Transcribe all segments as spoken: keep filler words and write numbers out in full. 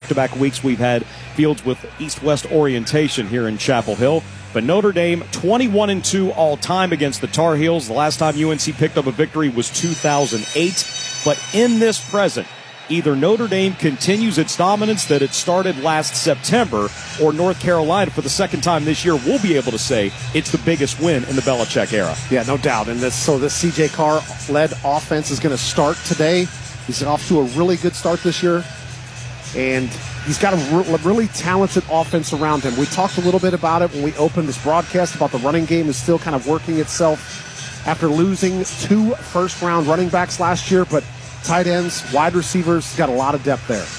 back-to-back weeks we've had fields with east-west orientation here in Chapel Hill. But Notre Dame, twenty-one and two all-time against the Tar Heels. The last time U N C picked up a victory was two thousand eight. But in this present, either Notre Dame continues its dominance that it started last September, or North Carolina, for the second time this year, will be able to say it's the biggest win in the Belichick era. Yeah, no doubt. And this, so this C J Carr-led offense is going to start today. He's off to a really good start this year. And he's got a re- really talented offense around him. We talked a little bit about it when we opened this broadcast about the running game is still kind of working itself after losing two first-round running backs last year, but tight ends, wide receivers, got a lot of depth there.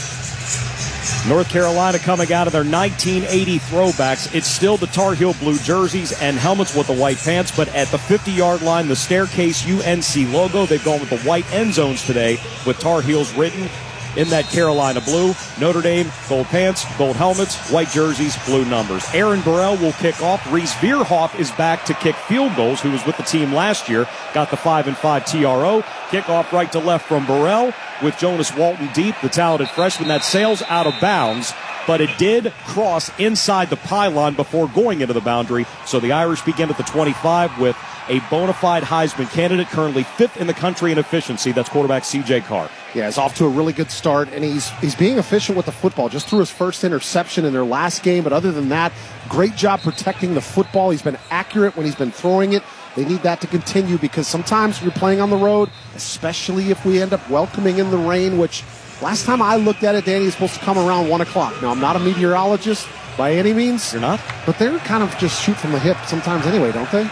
North Carolina coming out of their nineteen eighty throwbacks. It's still the Tar Heel blue jerseys and helmets with the white pants, but at the fifty-yard line, the staircase U N C logo. They've gone with the white end zones today with Tar Heels written in that Carolina blue. Notre Dame, gold pants, gold helmets, white jerseys, blue numbers. Aaron Burrell will kick off. Reese Veerhoff is back to kick field goals, who was with the team last year. Got the five and five T R O. Kickoff right to left from Burrell with Jonas Walton deep, the talented freshman that sails out of bounds. But it did cross inside the pylon before going into the boundary. So the Irish begin at the twenty-five with a bona fide Heisman candidate, currently fifth in the country in efficiency. That's quarterback C J Carr. Yeah, he's off to a really good start, and he's he's being efficient with the football. Just threw his first interception in their last game, but other than that, great job protecting the football. He's been accurate when he's been throwing it. They need that to continue because sometimes you're playing on the road, especially if we end up welcoming in the rain, which last time I looked at it, Danny, is supposed to come around one o'clock. Now, I'm not a meteorologist by any means. You're not? But they're kind of just shoot from the hip sometimes anyway, don't they?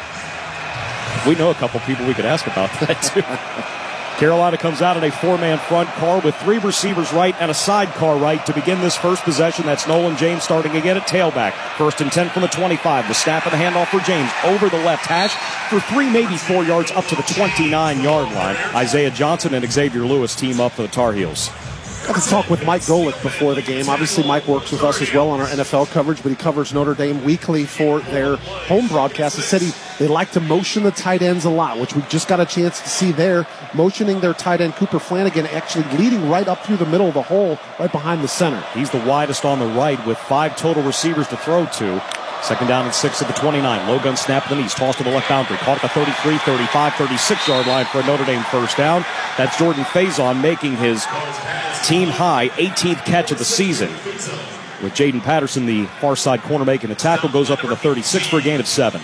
We know a couple people we could ask about that, too. Carolina comes out in a four-man front. Carr with three receivers right and a sidecar right to begin this first possession. That's Nolan James starting again at tailback. First and ten from the twenty-five. The snap and the handoff for James over the left hash for three, maybe four yards up to the twenty-nine-yard line. Isaiah Johnson and Xavier Lewis team up for the Tar Heels. Got to talk with Mike Golick before the game. Obviously, Mike works with us as well on our N F L coverage, but he covers Notre Dame weekly for their home broadcast. He said he, they like to motion the tight ends a lot, which we just got a chance to see there, motioning their tight end, Cooper Flanagan, actually leading right up through the middle of the hole, right behind the center. He's the widest on the right with five total receivers to throw to. Second down and six at the twenty-nine. Low gun snap to the knees. Tossed to the left boundary. Caught at the thirty-three, thirty-five, thirty-six-yard line for a Notre Dame first down. That's Jordan Faison making his team-high eighteenth catch of the season. With Jaden Patterson, the far side corner, making the tackle, goes up to the thirty-six for a gain of seven.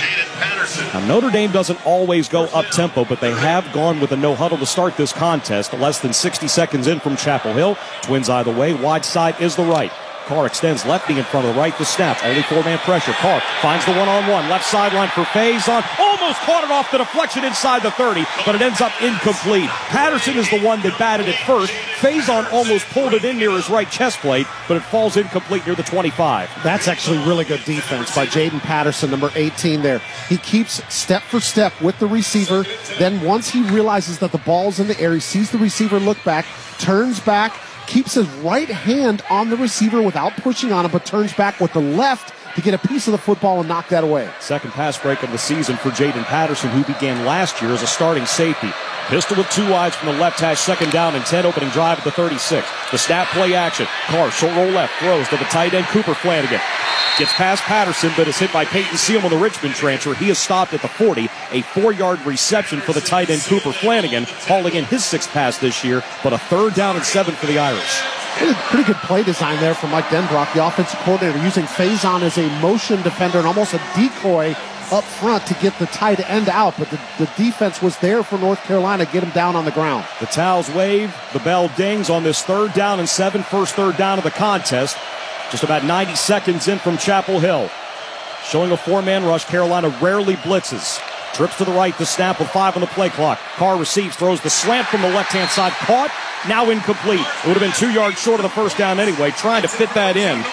Now, Notre Dame doesn't always go up-tempo, but they have gone with a no-huddle to start this contest. Less than sixty seconds in from Chapel Hill. Twins either way. Wide side is the right. Carr extends left knee in front of the right. The snap. Only four-man pressure. Carr finds the one-on-one. Left sideline for Faison. Almost caught it off the deflection inside the thirty, but it ends up incomplete. Patterson is the one that batted it first. Faison almost pulled it in near his right chest plate, but it falls incomplete near the twenty-five. That's actually really good defense by Jaden Patterson, number eighteen there. He keeps step for step with the receiver. Then once he realizes that the ball's in the air, he sees the receiver look back, turns back, keeps his right hand on the receiver without pushing on him, but turns back with the left to get a piece of the football and knock that away. Second pass break of the season for Jaden Patterson, who began last year as a starting safety. Pistol with two wides from the left hash, second down and ten, opening drive at the thirty-six. The snap play action. Carr, short roll left, throws to the tight end, Cooper Flanagan. Gets past Patterson, but is hit by Peyton Seelman, the Richmond transfer. He is stopped at the forty. A four-yard reception for the tight end, Cooper Flanagan, hauling in his sixth pass this year, but a third down and seven for the Irish. Pretty good play design there from Mike Denbrock, the offensive coordinator, using Faison as a motion defender and almost a decoy up front to get the tight end out, but the, the defense was there for North Carolina to get him down on the ground. The towels wave, the bell dings on this third down and seven, first third down of the contest. Just about ninety seconds in from Chapel Hill. Showing a four-man rush, Carolina rarely blitzes. Trips to the right, the snap with five on the play clock. Carr receives, throws the slant from the left-hand side. Caught, now incomplete. It would have been two yards short of the first down anyway. Trying to fit that in.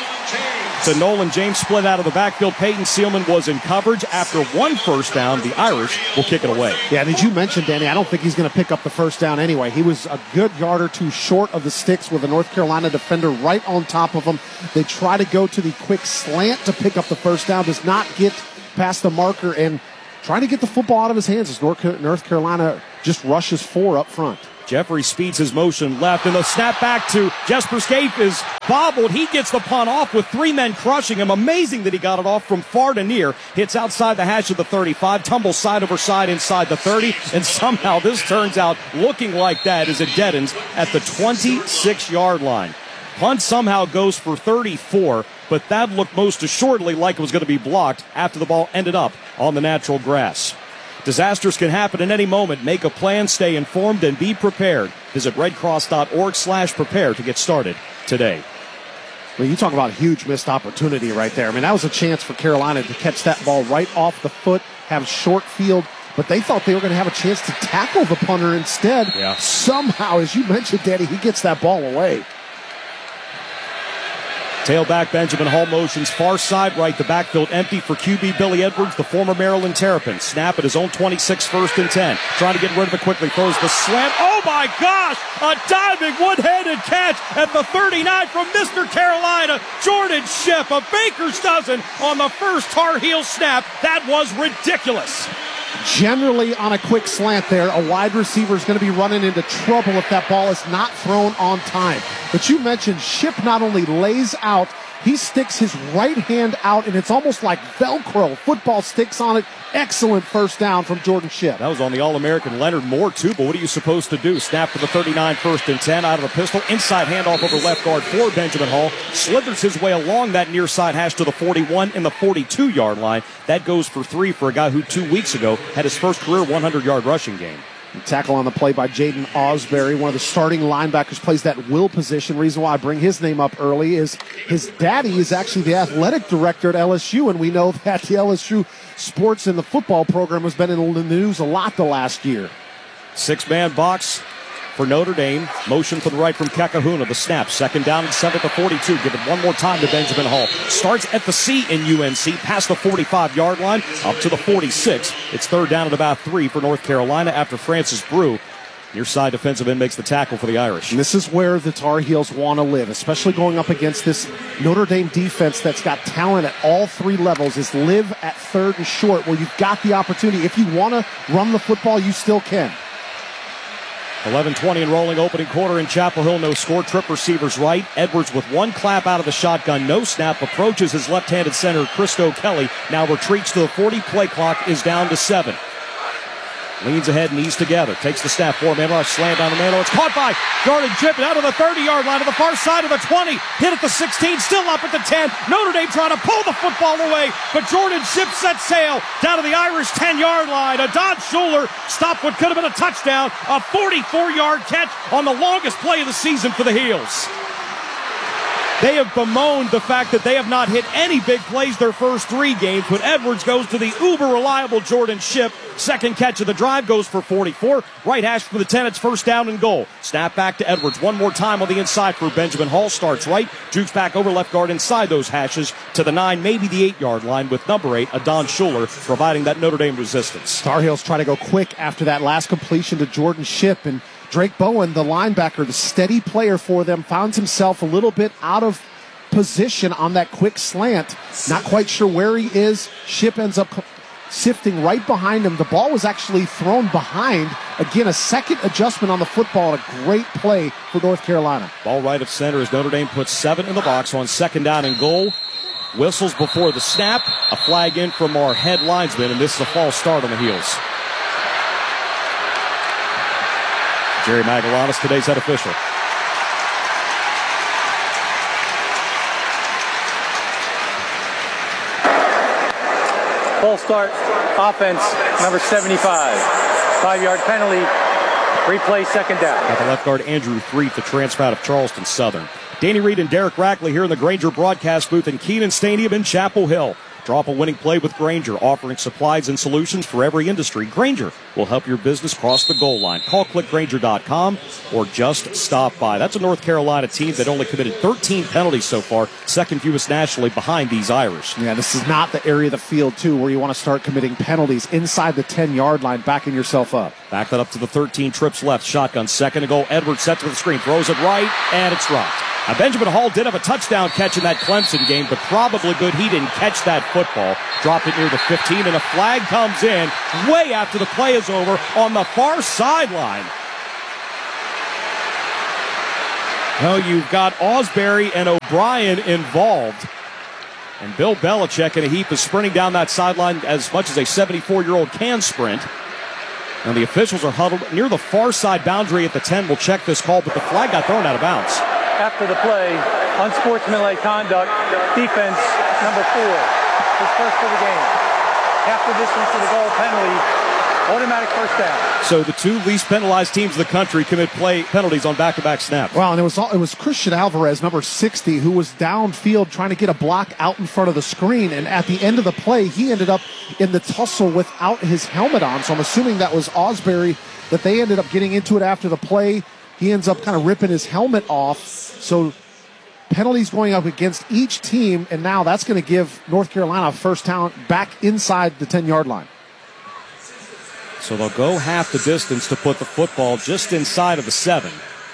So Nolan James split out of the backfield. Peyton Seelman was in coverage. After one first down, the Irish will kick it away. Yeah, did you mention, Danny, I don't think he's going to pick up the first down anyway. He was a good yard or two short of the sticks with a North Carolina defender right on top of him. They try to go to the quick slant to pick up the first down. Does not get past the marker and trying to get the football out of his hands as North Carolina just rushes four up front. Jeffrey speeds his motion left, and the snap back to Jesper Skape is bobbled. He gets the punt off with three men crushing him. Amazing that he got it off from far to near. Hits outside the hash of the thirty-five, tumbles side over side inside the thirty, and somehow this turns out looking like that as it deadens at the twenty-six-yard line. Punt somehow goes for thirty-four, but that looked most assuredly like it was going to be blocked after the ball ended up on the natural grass. Disasters can happen at any moment. Make a plan, stay informed, and be prepared. Visit redcross.org slash prepare to get started today. Well, you talk about a huge missed opportunity right there. I mean, that was a chance for Carolina to catch that ball right off the foot, have short field, but they thought they were going to have a chance to tackle the punter instead. Yeah. Somehow, as you mentioned, Danny, he gets that ball away. Tailback Benjamin Hall motions far side right. The backfield empty for Q B Billy Edwards, the former Maryland Terrapin. Snap at his own twenty-six, first and ten. Trying to get rid of it quickly. Throws the slant. Oh, my gosh! A diving one-handed catch at the thirty-nine from Mister Carolina, Jordan Shipp. A baker's dozen on the first Tar Heel snap. That was ridiculous. Generally, on a quick slant there, a wide receiver is going to be running into trouble if that ball is not thrown on time. But you mentioned Shipp not only lays out, he sticks his right hand out, and it's almost like Velcro. Football sticks on it. Excellent first down from Jordan Shipp. That was on the All-American Leonard Moore, too, but what are you supposed to do? Snap for the thirty-nine, first and ten, out of the pistol. Inside handoff over left guard for Benjamin Hall. Slithers his way along that near side hash to the forty-one and the forty-two-yard line. That goes for three for a guy who two weeks ago had his first career hundred-yard rushing game. Tackle on the play by Jaden Osbury, one of the starting linebackers, plays that will position. Reason why I bring his name up early is his daddy is actually the athletic director at L S U, and we know that the L S U sports and the football program has been in the news a lot the last year. Six-man box for Notre Dame. Motion for the right from Kakahuna. The snap. Second down and seven at the forty-two. Give it one more time to Benjamin Hall. Starts at the C in U N C. Past the forty-five-yard line. Up to the forty-six. It's third down at about three for North Carolina after Francis Brew, near side defensive end, makes the tackle for the Irish. And this is where the Tar Heels want to live, especially going up against this Notre Dame defense that's got talent at all three levels, is live at third and short where you've got the opportunity. If you want to run the football, you still can. eleven twenty in rolling opening quarter in Chapel Hill. No score. Trip receivers right. Edwards with one clap out of the shotgun. No snap. Approaches his left-handed center, Christo Kelly. Now retreats to the forty. Play clock is down to seven. Leans ahead, knees together. Takes the snap. Four-man rush. Slam down the middle. It's caught by Jordan Shipp out of the thirty-yard line to the far side of the twenty. Hit at the sixteen. Still up at the ten. Notre Dame trying to pull the football away, but Jordan Shipp sets sail down to the Irish ten-yard line. Adon Schuler stopped what could have been a touchdown. A forty-four-yard catch on the longest play of the season for the Heels. They have bemoaned the fact that they have not hit any big plays their first three games, but Edwards goes to the uber-reliable Jordan Shipp. Second catch of the drive goes for forty-four. Right hash for the ten. It's first down and goal. Snap back to Edwards. One more time on the inside for Benjamin Hall. Starts right. Jukes back over left guard inside those hashes to the nine, maybe the eight-yard line with number eight, Adon Schuler, providing that Notre Dame resistance. Tar Heels try to go quick after that last completion to Jordan Shipp, and Drake Bowen, the linebacker, the steady player for them, finds himself a little bit out of position on that quick slant. Not quite sure where he is. Shipp ends up sifting right behind him. The ball was actually thrown behind. Again, a second adjustment on the football. A great play for North Carolina. Ball right of center as Notre Dame puts seven in the box on second down and goal. Whistles before the snap. A flag in from our head linesman, and this is a false start on the Heels. Jerry Magallanes, today's head official. Full start, offense, number seventy-five. Five-yard penalty, replay, second down. Got the left guard Andrew Threet, the transfer out of Charleston Southern. Danny Reed and Derek Rackley here in the Grainger broadcast booth in Kenan Stadium in Chapel Hill. Draw up a winning play with Grainger, offering supplies and solutions for every industry. Grainger will help your business cross the goal line. Call click grainger dot com or just stop by. That's a North Carolina team that only committed thirteen penalties so far, second fewest nationally behind these Irish. Yeah, this is not the area of the field, too, where you want to start committing penalties inside the ten-yard line, backing yourself up. Back that up to the thirteen, trips left, shotgun, second to go. Edwards set to the screen, throws it right, and it's dropped. Now, Benjamin Hall did have a touchdown catch in that Clemson game, but probably good he didn't catch that football. Dropped it near the fifteen, and a flag comes in way after the play is over on the far sideline. No, you've got Ausberry and O'Brien involved. And Bill Belichick in a heap is sprinting down that sideline as much as a seventy-four-year-old can sprint. And the officials are huddled near the far side boundary at the ten. We'll check this call, but the flag got thrown out of bounds. After the play, unsportsmanlike conduct, defense, number four, his first for the game. Half the distance to the goal, penalty, automatic first down. So the two least penalized teams in the country commit play penalties on back-to-back snaps. Well, and it was all, it was Christian Alvarez, number sixty, who was downfield trying to get a block out in front of the screen. And at the end of the play, he ended up in the tussle without his helmet on. So I'm assuming that was Ausberry, that they ended up getting into it after the play. He ends up kind of ripping his helmet off. So penalties going up against each team, and now that's going to give North Carolina a first down back inside the ten-yard line. So they'll go half the distance to put the football just inside of the seven.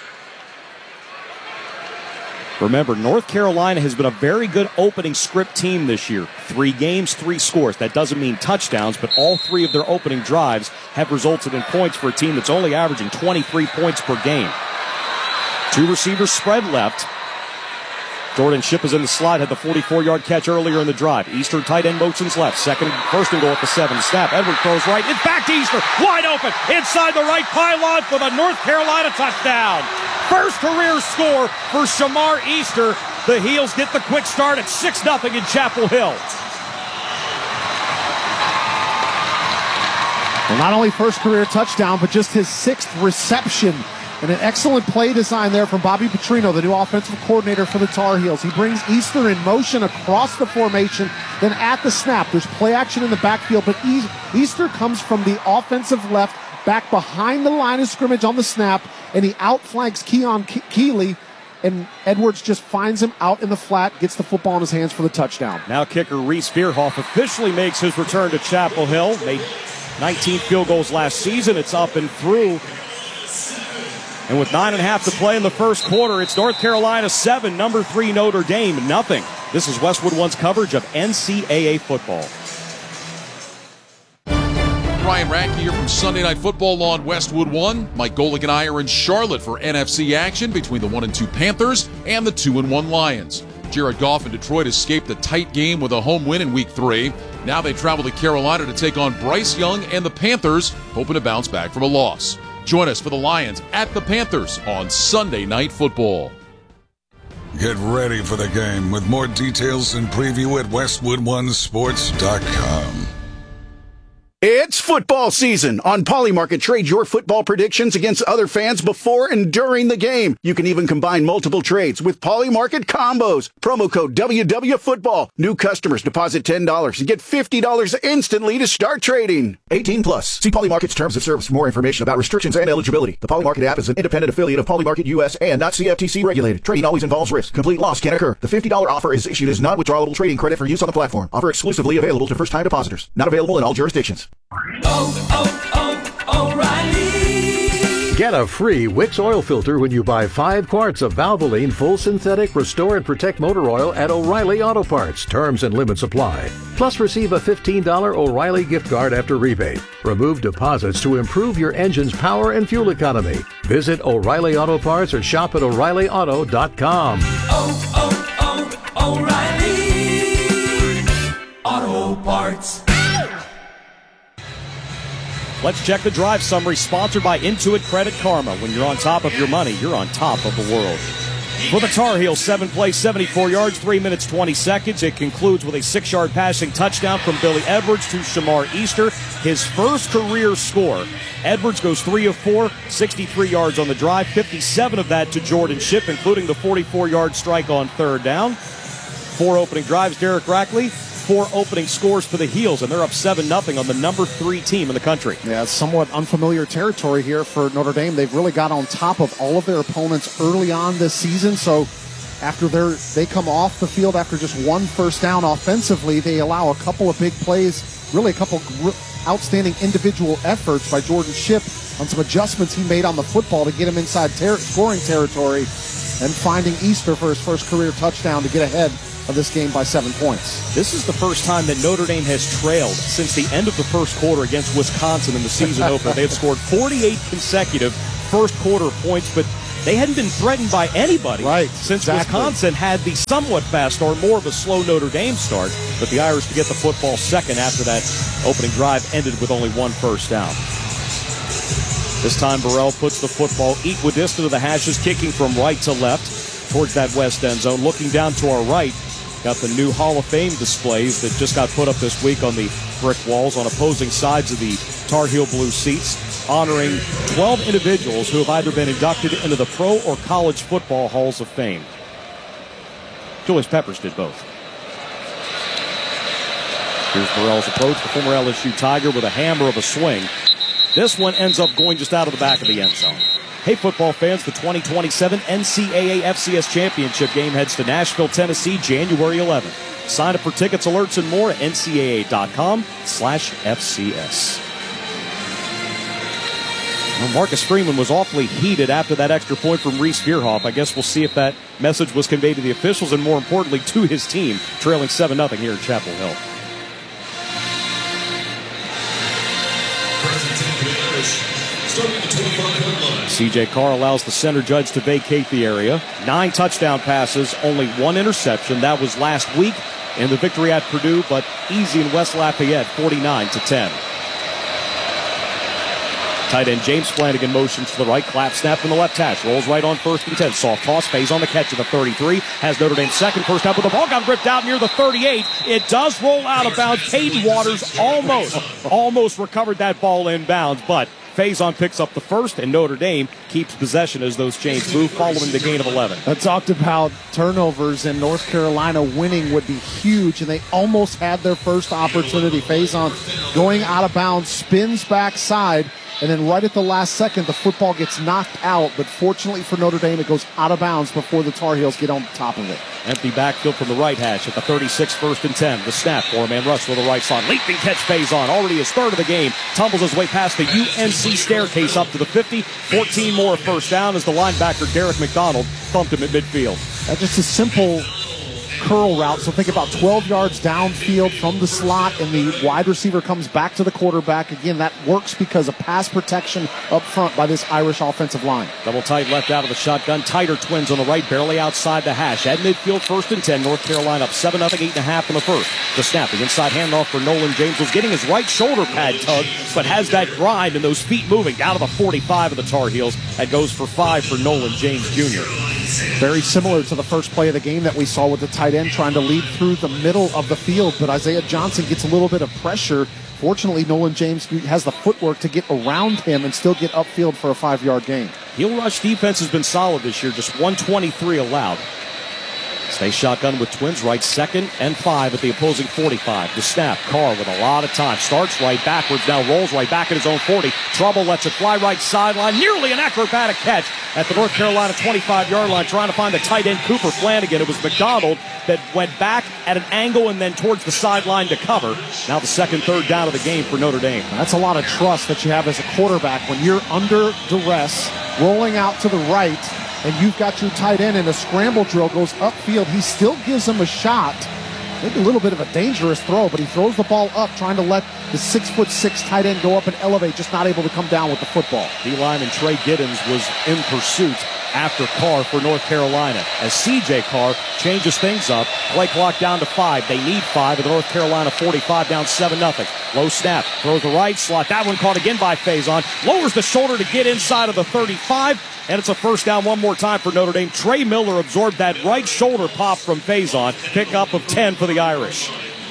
Remember, North Carolina has been a very good opening script team this year. Three games, three scores. That doesn't mean touchdowns, but all three of their opening drives have resulted in points for a team that's only averaging twenty-three points per game. Two receivers spread left. Jordan Shipp is in the slot, had the forty-four-yard catch earlier in the drive. Easter tight end motions left. Second, first and goal at the seven. Snap. Edwards throws right. It's back to Easter. Wide open. Inside the right pylon for the North Carolina touchdown. First career score for Shamar Easter. The Heels get the quick start at six nothing in Chapel Hill. Well, not only first career touchdown, but just his sixth reception. And an excellent play design there from Bobby Petrino, the new offensive coordinator for the Tar Heels. He brings Easter in motion across the formation. Then at the snap, there's play action in the backfield, but Easter comes from the offensive left, back behind the line of scrimmage on the snap, and he outflanks Keon Keeley, and Edwards just finds him out in the flat, gets the football in his hands for the touchdown. Now kicker Reese Bierhoff officially makes his return to Chapel Hill. Made nineteen field goals last season. It's up and through. And with nine and a half to play in the first quarter, it's North Carolina seven, number three Notre Dame nothing. This is Westwood One's coverage of N C double A football. Ryan Radke here from Sunday Night Football on Westwood One. Mike Golick and I are in Charlotte for N F C action between the one and two Panthers and the two and one Lions. Jared Goff and Detroit escaped the tight game with a home win in week three. Now they travel to Carolina to take on Bryce Young and the Panthers, hoping to bounce back from a loss. Join us for the Lions at the Panthers on Sunday Night Football. Get ready for the game with more details and preview at westwood one sports dot com. It's football season. On Polymarket, trade your football predictions against other fans before and during the game. You can even combine multiple trades with Polymarket combos. Promo code W W Football. New customers deposit ten dollars and get fifty dollars instantly to start trading. eighteen plus. See Polymarket's terms of service for more information about restrictions and eligibility. The Polymarket app is an independent affiliate of Polymarket U S and not C F T C regulated. Trading always involves risk. Complete loss can occur. The fifty dollars offer is issued as non-withdrawable trading credit for use on the platform. Offer exclusively available to first-time depositors. Not available in all jurisdictions. Oh, oh, oh, O'Reilly! Get a free Wix oil filter when you buy five quarts of Valvoline Full Synthetic Restore and Protect Motor Oil at O'Reilly Auto Parts. Terms and limits apply. Plus, receive a fifteen dollars O'Reilly gift card after rebate. Remove deposits to improve your engine's power and fuel economy. Visit O'Reilly Auto Parts or shop at O'Reilly Auto dot com. Oh, oh, oh, O'Reilly Auto Parts. Let's check the drive summary, sponsored by Intuit Credit Karma. When you're on top of your money, you're on top of the world. For the Tar Heels, seven plays, seventy-four yards, three minutes, twenty seconds. It concludes with a six-yard passing touchdown from Billy Edwards to Shamar Easter, his first career score. Edwards goes three of four, sixty-three yards on the drive, fifty-seven of that to Jordan Shipp, including the forty-four-yard strike on third down. Four opening drives, Derek Rackley. Four opening scores for the Heels, and they're up seven nothing on the number three team in the country. Yeah, it's somewhat unfamiliar territory here for Notre Dame. They've really got on top of all of their opponents early on this season, so after they're, they come off the field after just one first down offensively, they allow a couple of big plays, really a couple outstanding individual efforts by Jordan Shipp on some adjustments he made on the football to get him inside ter- scoring territory, and finding Easter for his first career touchdown to get ahead of this game by seven points. This is the first time that Notre Dame has trailed since the end of the first quarter against Wisconsin in the season opener. They had scored forty-eight consecutive first quarter points, but They hadn't been threatened by anybody right, since exactly. Wisconsin had the somewhat fast start, more of a slow Notre Dame start. But the Irish to get the football second after that opening drive ended with only one first down. This time Burrell puts the football equidistant of the hashes, kicking from right to left towards that west end zone. Looking down to our right, got the new Hall of Fame displays that just got put up this week on the brick walls on opposing sides of the Tar Heel blue seats, honoring twelve individuals who have either been inducted into the Pro or College Football Halls of Fame. Julius Peppers did both. Here's Burrell's approach, the former L S U Tiger with a hammer of a swing. This one ends up going just out of the back of the end zone. Hey, football fans, the twenty twenty-seven N C double A F C S Championship game heads to Nashville, Tennessee, January eleventh. Sign up for tickets, alerts, and more at N C double A dot com slash F C S. Well, Marcus Freeman was awfully heated after that extra point from Reese Veerhoff. I guess we'll see if that message was conveyed to the officials and, more importantly, to his team, trailing seven nothing here in Chapel Hill. C J Carr allows the center judge to vacate the area. Nine touchdown passes, only one interception. That was last week in the victory at Purdue, but easy in West Lafayette, forty-nine to ten. Tight end James Flanagan motions to the right, clap snap from the left hash, rolls right on first and ten. Soft toss, Faze on the catch at the thirty-three, has Notre Dame second, first down, but the ball got ripped out near the thirty-eight. It does roll out of bounds. Caden Waters almost, almost recovered that ball in bounds, but Faison picks up the first, and Notre Dame keeps possession as those chains move, following the gain of eleven. I talked about turnovers, and North Carolina winning would be huge, and they almost had their first opportunity. Faison going out of bounds, spins backside, and then right at the last second, the football gets knocked out. But fortunately for Notre Dame, it goes out of bounds before the Tar Heels get on top of it. Empty backfield from the right hash at the thirty-six, first and ten. The snap, four-man rush to the right side. Leaping catch, Faison, already his third of the game. Tumbles his way past the U N C staircase up to the fifty. fourteen more first down as the linebacker, Derek McDonald, thumped him at midfield. That's just a simple curl route. So think about twelve yards downfield from the slot, and the wide receiver comes back to the quarterback. Again, that works because of pass protection up front by this Irish offensive line. Double tight left out of the shotgun. Tighter twins on the right, barely outside the hash. At midfield, first and ten. North Carolina up seven nothing, eight and a half in the first. The snap, the inside handoff for Nolan James, was getting his right shoulder pad tugged, but has that grind and those feet moving down to the forty-five of the Tar Heels. That goes for five for Nolan James Junior Very similar to the first play of the game that we saw with the tight end trying to lead through the middle of the field, but Isaiah Johnson gets a little bit of pressure. Fortunately, Nolan James has the footwork to get around him and still get upfield for a five-yard gain. Heel rush defense has been solid this year, just one twenty-three allowed. Stay shotgun with twins, right second and five at the opposing forty-five. The snap, Carr with a lot of time. Starts right backwards, now rolls right back at his own forty. Trouble lets it fly right sideline. Nearly an acrobatic catch at the North Carolina twenty-five-yard line, trying to find the tight end Cooper Flanagan. It was McDonald that went back at an angle and then towards the sideline to cover. Now the second, third down of the game for Notre Dame. That's a lot of trust that you have as a quarterback when you're under duress, rolling out to the right, and you've got your tight end, and a scramble drill goes upfield. He still gives him a shot. Maybe a little bit of a dangerous throw, but he throws the ball up, trying to let the six foot six tight end go up and elevate, just not able to come down with the football. D lineman Trey Giddens was in pursuit after Carr for North Carolina. As C J Carr changes things up, play clock down to five. They need five at the North Carolina forty-five, down seven nothing. Low snap, throws the right slot. That one caught again by Faison. Lowers the shoulder to get inside of the thirty-five. And it's a first down one more time for Notre Dame. Trey Miller absorbed that right shoulder pop from Faison. Pickup of ten for the Irish.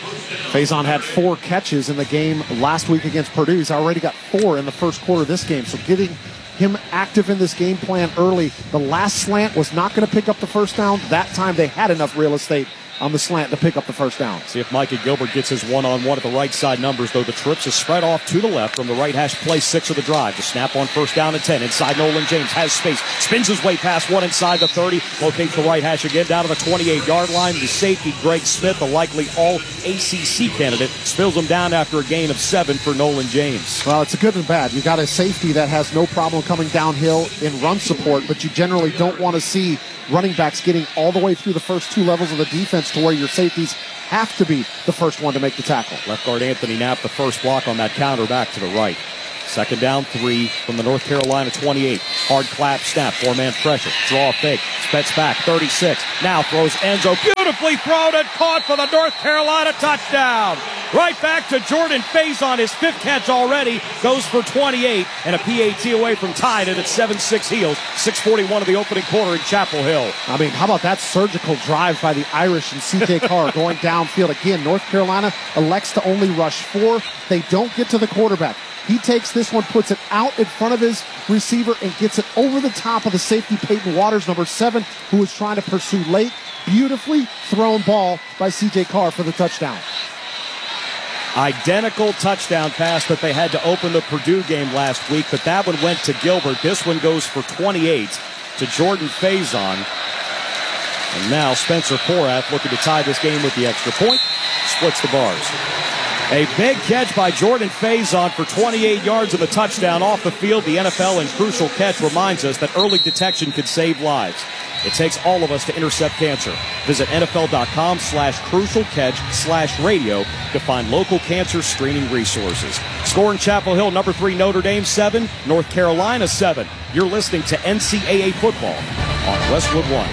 Faison had four catches in the game last week against Purdue. He's already got four in the first quarter of this game. So getting him active in this game plan early. The last slant was not going to pick up the first down. That time they had enough real estate on the slant to pick up the first down. See if Micah Gilbert gets his one-on-one at the right side numbers, though the trips is spread off to the left from the right hash, play six of the drive. The snap on first down and ten. Inside, Nolan James has space, spins his way past one inside the thirty, locates the right hash again down to the twenty-eight-yard line. The safety, Greg Smith, a likely all-A C C candidate, spills him down after a gain of seven for Nolan James. Well, it's a good and bad. You got a safety that has no problem coming downhill in run support, but you generally don't want to see running backs getting all the way through the first two levels of the defense to where your safeties have to be the first one to make the tackle. Left guard Anthony Knapp, the first block on that counter back to the right. Second down, three from the North Carolina twenty-eight. Hard clap, snap, four-man pressure. Draw fake. Spets back, thirty-six. Now throws Enzo. Beautifully thrown and caught for the North Carolina touchdown. Right back to Jordan Faison. His fifth catch already. Goes for twenty-eight. And a P A T away from tying it at seven six Heels. six forty-one of the opening quarter in Chapel Hill. I mean, how about that surgical drive by the Irish and C J Carr going downfield? Again, North Carolina elects to only rush four. They don't get to the quarterback. He takes this one, puts it out in front of his receiver, and gets it over the top of the safety, Peyton Waters, number seven, who was trying to pursue late. Beautifully thrown ball by C J Carr for the touchdown. Identical touchdown pass that they had to open the Purdue game last week, but that one went to Gilbert. This one goes for twenty-eight to Jordan Faison. And now Spencer Porath looking to tie this game with the extra point. Splits the bars. A big catch by Jordan Faison for twenty-eight yards of a touchdown off the field. The N F L and crucial catch reminds us that early detection can save lives. It takes all of us to intercept cancer. Visit nfl.com slash crucial catch slash radio to find local cancer screening resources. Score in Chapel Hill, number three Notre Dame seven, North Carolina seven. You're listening to N C double A football on Westwood One.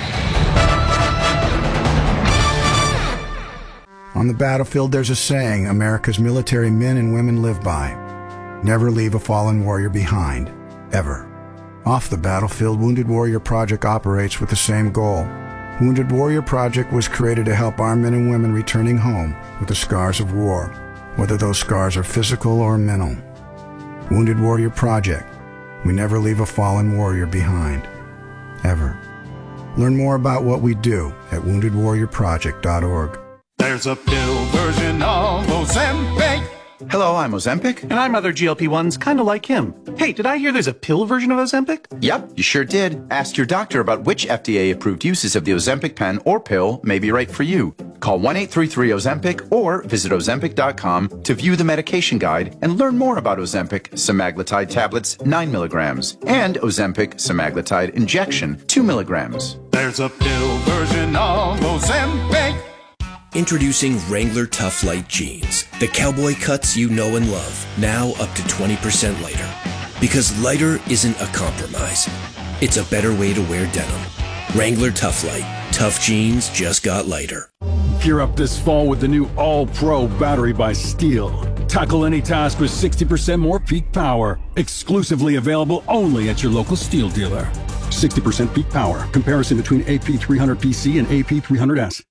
On the battlefield, there's a saying America's military men and women live by. Never leave a fallen warrior behind, ever. Off the battlefield, Wounded Warrior Project operates with the same goal. Wounded Warrior Project was created to help our men and women returning home with the scars of war, whether those scars are physical or mental. Wounded Warrior Project. We never leave a fallen warrior behind, ever. Learn more about what we do at wounded warrior project dot org. There's a pill version of Ozempic. Hello, I'm Ozempic. And I'm other G L P ones, kind of like him. Hey, did I hear there's a pill version of Ozempic? Yep, you sure did. Ask your doctor about which F D A-approved uses of the Ozempic pen or pill may be right for you. Call one eight three three Ozempic or visit ozempic dot com to view the medication guide and learn more about Ozempic semaglutide tablets nine milligrams and Ozempic semaglutide injection two milligrams. There's a pill version of Ozempic. Introducing Wrangler Tough Light Jeans. The cowboy cuts you know and love, now up to twenty percent lighter. Because lighter isn't a compromise. It's a better way to wear denim. Wrangler Tough Light. Tough jeans just got lighter. Gear up this fall with the new All-Pro battery by Steel. Tackle any task with sixty percent more peak power. Exclusively available only at your local Steel dealer. sixty percent peak power. Comparison between A P three hundred P C and A P three hundred S.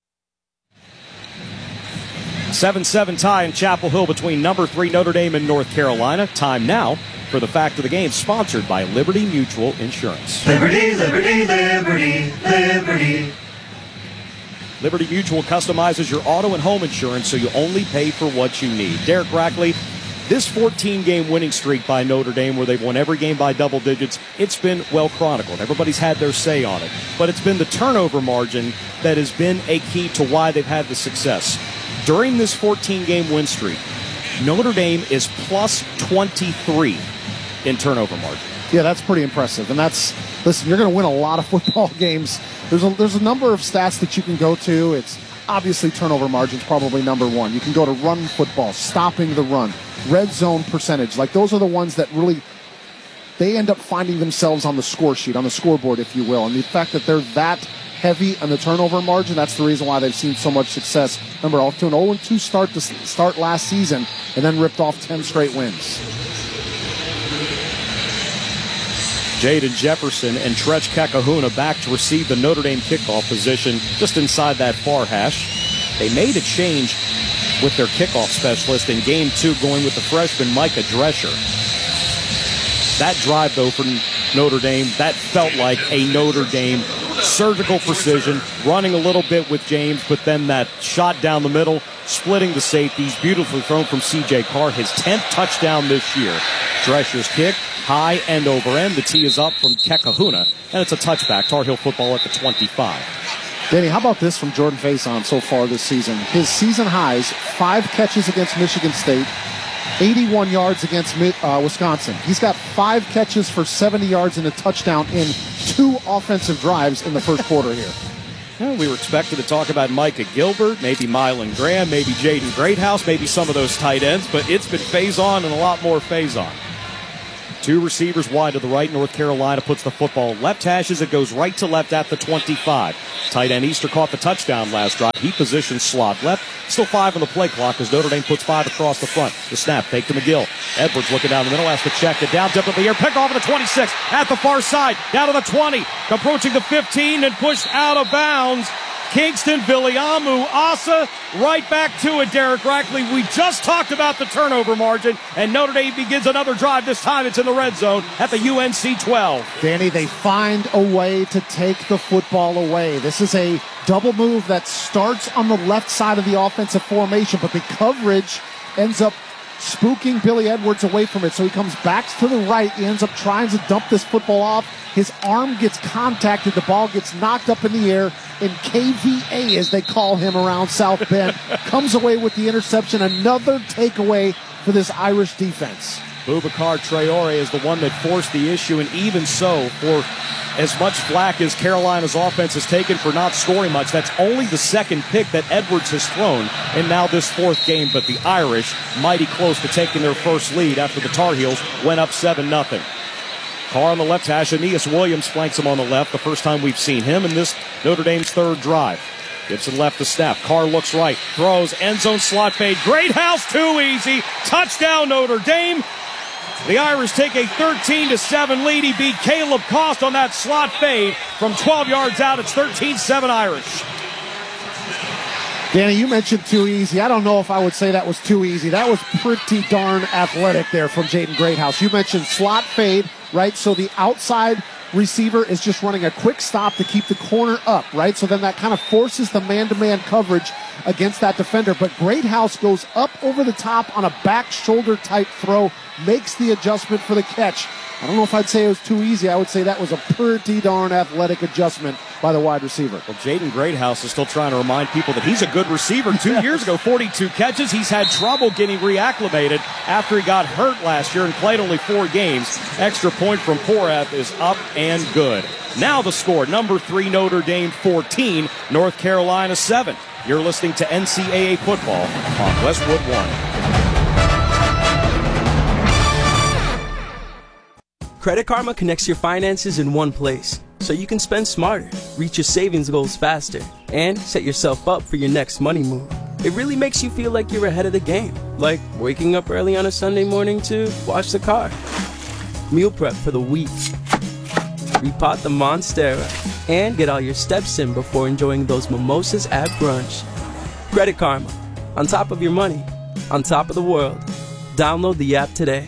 seven seven tie in Chapel Hill between number three Notre Dame and North Carolina. Time now for the fact of the game, sponsored by Liberty Mutual Insurance. Liberty, Liberty, Liberty, Liberty. Liberty Mutual customizes your auto and home insurance so you only pay for what you need. Derek Rackley, this fourteen-game winning streak by Notre Dame where they've won every game by double digits, it's been well chronicled. Everybody's had their say on it. But it's been the turnover margin that has been a key to why they've had the success. During this fourteen-game win streak, Notre Dame is plus twenty-three in turnover margin. Yeah, that's pretty impressive. And that's, listen, you're going to win a lot of football games. There's a, there's a number of stats that you can go to. It's obviously turnover margin's probably number one. You can go to run football, stopping the run, red zone percentage. Like, those are the ones that really, they end up finding themselves on the score sheet, on the scoreboard, if you will. And the fact that they're that heavy on the turnover margin, that's the reason why they've seen so much success. Remember, off to an oh and two start to start last season and then ripped off ten straight wins. Jaden Jefferson and Tretch Kakahuna back to receive the Notre Dame kickoff position just inside that far hash. They made a change with their kickoff specialist in game two, going with the freshman Micah Drescher. That drive, though, for Notre Dame, that felt like a Notre Dame surgical precision, running a little bit with James, but then that shot down the middle, splitting the safeties, beautifully thrown from C J Carr, his tenth touchdown this year. Drescher's kick, high end over end. The tee is up from Kakahuna, and it's a touchback. Tar Heel football at the twenty-five. Danny, how about this from Jordan Faison so far this season? His season highs, five catches against Michigan State, eighty-one yards against uh, Wisconsin. He's got five catches for seventy yards and a touchdown in two offensive drives in the first quarter here. Well, we were expected to talk about Micah Gilbert, maybe Mylan Graham, maybe Jaden Greathouse, maybe some of those tight ends, but it's been Faison and a lot more Faison. Two receivers wide to the right. North Carolina puts the football left hash as it goes right to left at the twenty-five. Tight end Easter caught the touchdown last drive. He positions slot left. Still five on the play clock as Notre Dame puts five across the front. The snap, fake to McGill. Edwards looking down the middle, has to check it down, dip in the air, pick off at the twenty-six, at the far side, down to the twenty, approaching the fifteen and pushed out of bounds. Kingston Viliamu Asa right back to it, Derek Rackley. We just talked about the turnover margin, and Notre Dame begins another drive. This time it's in the red zone at the U N C twelve. Danny, they find a way to take the football away. This is a double move that starts on the left side of the offensive formation, but the coverage ends up spooking Billy Edwards away from it. So he comes back to the right. He ends up trying to dump this football off. His arm gets contacted. The ball gets knocked up in the air. And K V A, as they call him around South Bend, comes away with the interception. Another takeaway for this Irish defense. Boubacar Traore is the one that forced the issue, and even so, for as much flack as Carolina's offense has taken for not scoring much, that's only the second pick that Edwards has thrown in now this fourth game. But the Irish mighty close to taking their first lead after the Tar Heels went up seven nothing. Carr on the left hash. Aeneas Williams flanks him on the left. The first time we've seen him in this Notre Dame's third drive. Gibson left to snap. Carr looks right. Throws. End zone slot fade. Great house. Too easy. Touchdown Notre Dame. The Irish take a thirteen to seven lead. He beat Caleb Cost on that slot fade from twelve yards out. It's thirteen seven Irish. Danny, you mentioned too easy. I don't know if I would say that was too easy. That was pretty darn athletic there from Jaden Greathouse. You mentioned slot fade, right? So the outside receiver is just running a quick stop to keep the corner up, right? So then that kind of forces the man-to-man coverage against that defender. But Greathouse goes up over the top on a back shoulder type throw, makes the adjustment for the catch. I don't know if I'd say it was too easy. I would say that was a pretty darn athletic adjustment by the wide receiver. Well, Jaden Greathouse is still trying to remind people that he's a good receiver. Two yes. years ago, forty-two catches. He's had trouble getting reacclimated after he got hurt last year and played only four games. Extra point from Porath is up and good. Now the score, number three Notre Dame fourteen, North Carolina seven. You're listening to N C double A football on Westwood One. Credit Karma connects your finances in one place, so you can spend smarter, reach your savings goals faster, and set yourself up for your next money move. It really makes you feel like you're ahead of the game, like waking up early on a Sunday morning to wash the car, meal prep for the week, repot the Monstera, and get all your steps in before enjoying those mimosas at brunch. Credit Karma, on top of your money, on top of the world. Download the app today.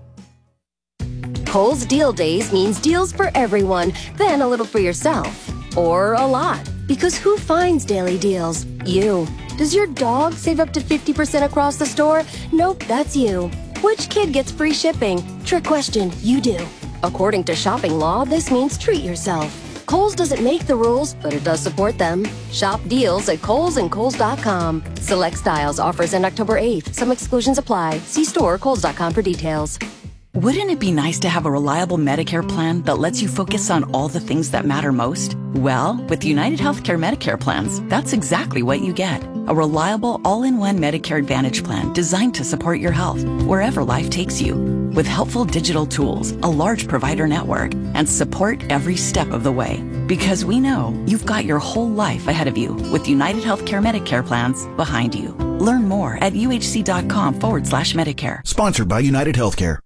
Kohl's Deal Days means deals for everyone, then a little for yourself. Or a lot. Because who finds daily deals? You. Does your dog save up to fifty percent across the store? Nope, that's you. Which kid gets free shipping? Trick question, you do. According to shopping law, this means treat yourself. Kohl's doesn't make the rules, but it does support them. Shop deals at Kohl's and Kohl's dot com. Select styles, offers end October eighth. Some exclusions apply. See store or Kohl's dot com for details. Wouldn't it be nice to have a reliable Medicare plan that lets you focus on all the things that matter most? Well, with United Healthcare Medicare plans, that's exactly what you get. A reliable all-in-one Medicare Advantage plan designed to support your health wherever life takes you. With helpful digital tools, a large provider network, and support every step of the way. Because we know you've got your whole life ahead of you with United Healthcare Medicare plans behind you. Learn more at uhc.com forward slash Medicare. Sponsored by United Healthcare.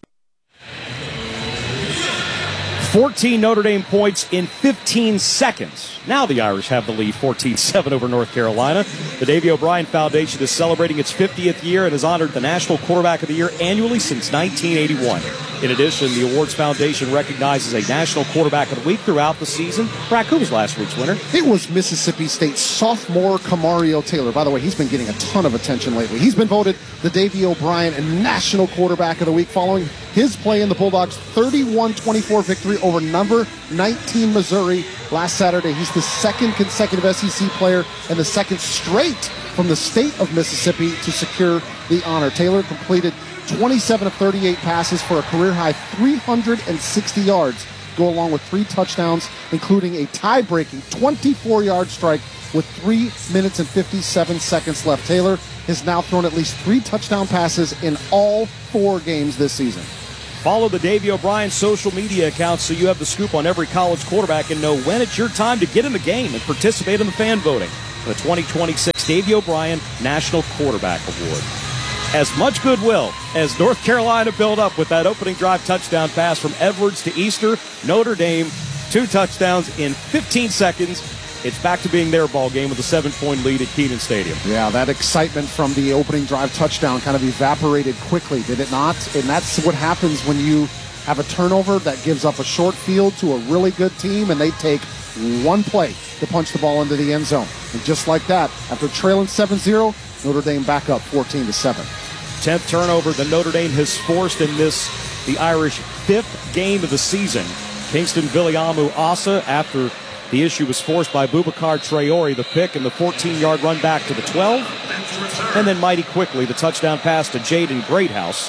fourteen Notre Dame points in fifteen seconds. Now the Irish have the lead, fourteen seven over North Carolina. The Davy O'Brien Foundation is celebrating its fiftieth year and has honored the National Quarterback of the Year annually since nineteen eighty-one. In addition, the awards foundation recognizes a National Quarterback of the Week throughout the season. Brack, who was last week's winner? It was Mississippi State sophomore Kamario Taylor. By the way, he's been getting a ton of attention lately. He's been voted the Davy O'Brien National Quarterback of the Week following his play in the Bulldogs' thirty-one twenty-four victory over number nineteen Missouri last Saturday. He's the second consecutive S E C player and the second straight from the state of Mississippi to secure the honor. Taylor completed twenty-seven of thirty-eight passes for a career-high three hundred sixty yards, go along with three touchdowns, including a tie-breaking twenty-four-yard strike with three minutes and fifty-seven seconds left. Taylor has now thrown at least three touchdown passes in all four games this season. Follow the Davey O'Brien social media accounts so you have the scoop on every college quarterback and know when it's your time to get in the game and participate in the fan voting for the twenty twenty-six Davey O'Brien National Quarterback Award. As much goodwill as North Carolina built up with that opening drive touchdown pass from Edwards to Easter, Notre Dame, two touchdowns in fifteen seconds. It's back to being their ball game with a seven-point lead at Kenan Stadium. Yeah, that excitement from the opening drive touchdown kind of evaporated quickly, did it not? And that's what happens when you have a turnover that gives up a short field to a really good team, and they take one play to punch the ball into the end zone. And just like that, after trailing seven zero, Notre Dame back up fourteen to seven. tenth turnover that Notre Dame has forced in this, the Irish fifth game of the season. Kingston Viliamu Asa, after the issue was forced by Boubacar Traore, the pick and the fourteen-yard run back to the twelve. And then mighty quickly, the touchdown pass to Jaden Greathouse.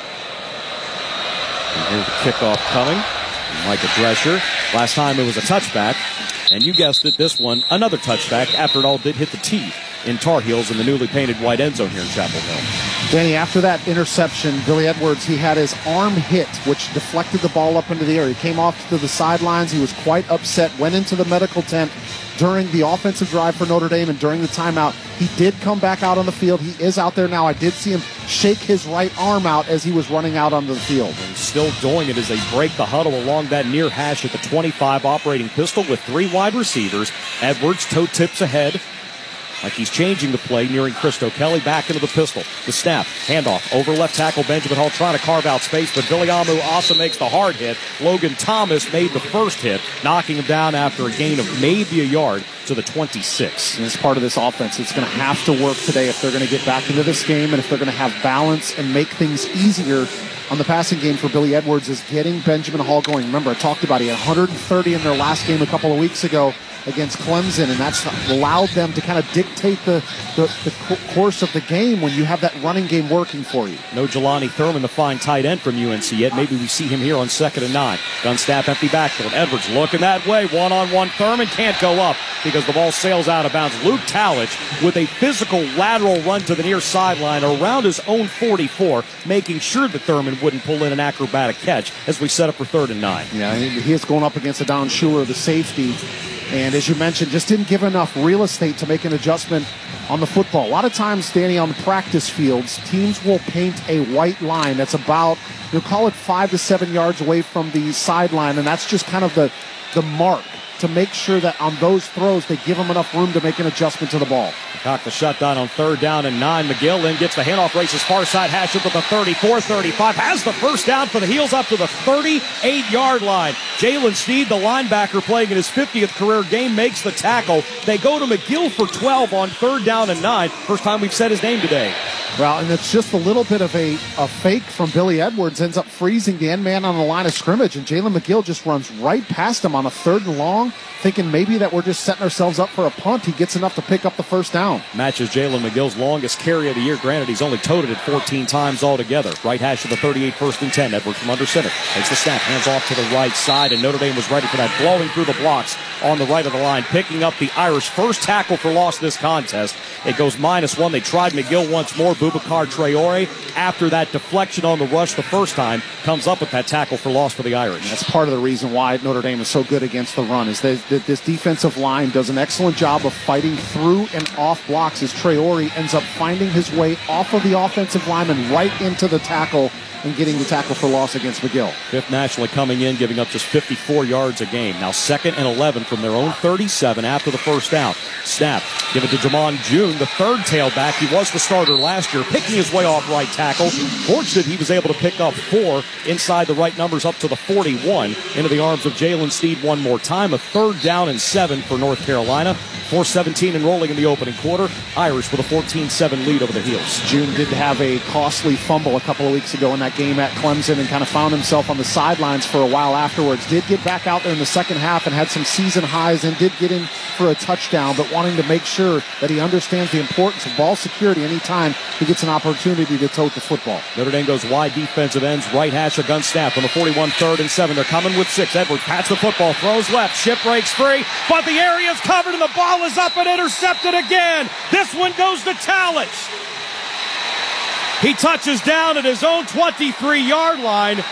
And here's the kickoff coming. Micah Drescher. Last time it was a touchback. And you guessed it, this one, another touchback after it all did hit the tee in Tar Heels in the newly painted white end zone here in Chapel Hill. Danny, after that interception, Billy Edwards, he had his arm hit, which deflected the ball up into the air. He came off to the sidelines. He was quite upset, went into the medical tent during the offensive drive for Notre Dame and during the timeout. He did come back out on the field. He is out there now. I did see him shake his right arm out as he was running out onto the field. And still doing it as they break the huddle along that near hash at the twenty-five, operating pistol with three wide receivers. Edwards toe tips ahead, like he's changing the play, nearing Christo Kelly, back into the pistol. The snap, handoff, over left tackle Benjamin Hall, trying to carve out space, but Viliamu also makes the hard hit. Logan Thomas made the first hit, knocking him down after a gain of maybe a yard to the twenty-six. And as part of this offense, it's going to have to work today if they're going to get back into this game and if they're going to have balance and make things easier on the passing game for Billy Edwards, is getting Benjamin Hall going. Remember, I talked about he had one hundred thirty in their last game a couple of weeks ago against Clemson, and that's allowed them to kind of dictate the, the, the course of the game when you have that running game working for you. No Jelani Thurman, the fine tight end from U N C yet. Maybe we see him here on second and nine. Gun snap, empty backfield. Edwards looking that way. One-on-one Thurman can't go up because the ball sails out of bounds. Luke Talich with a physical lateral run to the near sideline around his own forty-four, making sure that Thurman wouldn't pull in an acrobatic catch as we set up for third and nine. Yeah, he is going up against Adon Schuler, the safety. And as you mentioned, just didn't give enough real estate to make an adjustment on the football. A lot of times, Danny, on practice fields, teams will paint a white line that's about, you'll call it five to seven yards away from the sideline, and that's just kind of the, the mark to make sure that on those throws they give them enough room to make an adjustment to the ball. Cock the shutdown on third down and nine. McGill then gets the handoff, races far side, hash up at the thirty-four thirty-five, has the first down for the Heels up to the thirty-eight-yard line. Jalen Sneed, the linebacker playing in his fiftieth career game, makes the tackle. They go to McGill for twelve on third down and nine. First time we've said his name today. Well, and it's just a little bit of a, a fake from Billy Edwards, ends up freezing the end man on the line of scrimmage, and Jalen McGill just runs right past him on a third and long, thinking maybe that we're just setting ourselves up for a punt. He gets enough to pick up the first down. Matches Jalen McGill's longest carry of the year. Granted, he's only toted it fourteen times altogether. Right hash of the thirty-eight, first and ten. Edwards from under center. Takes the snap, hands off to the right side, and Notre Dame was ready for that, blowing through the blocks on the right of the line, picking up the Irish first tackle for loss this contest. It goes minus one. They tried McGill once more. Boubacar Traore, after that deflection on the rush the first time, comes up with that tackle for loss for the Irish. That's part of the reason why Notre Dame is so good against the run, is that this defensive line does an excellent job of fighting through and off blocks, as Traore ends up finding his way off of the offensive lineman right into the tackle and getting the tackle for loss against McGill. Fifth nationally coming in, giving up just fifty-four yards a game. Now second and eleven from their own thirty-seven after the first down. Snap, give it to Jamon June, the third tailback. He was the starter last year, picking his way off right tackle. Fortunate he was able to pick up four inside the right numbers up to the forty-one, into the arms of Jalen Sneed one more time. A third down and seven for North Carolina. four seventeen enrolling in the opening quarter. Irish with a fourteen seven lead over the Heels. June did have a costly fumble a couple of weeks ago in that game at Clemson and kind of found himself on the sidelines for a while afterwards. Did get back out there in the second half and had some season highs and did get in for a touchdown, but wanting to make sure that he understands the importance of ball security anytime he gets an opportunity to tote the football. Notre Dame goes wide defensive ends, right hash, a gun snap on the forty-one, third and seven. They're coming with six. Edwards pats the football, throws left, ship breaks free, but the area's covered and the ball is up and intercepted again. This one goes to Talich. He touches down at his own twenty-three-yard line,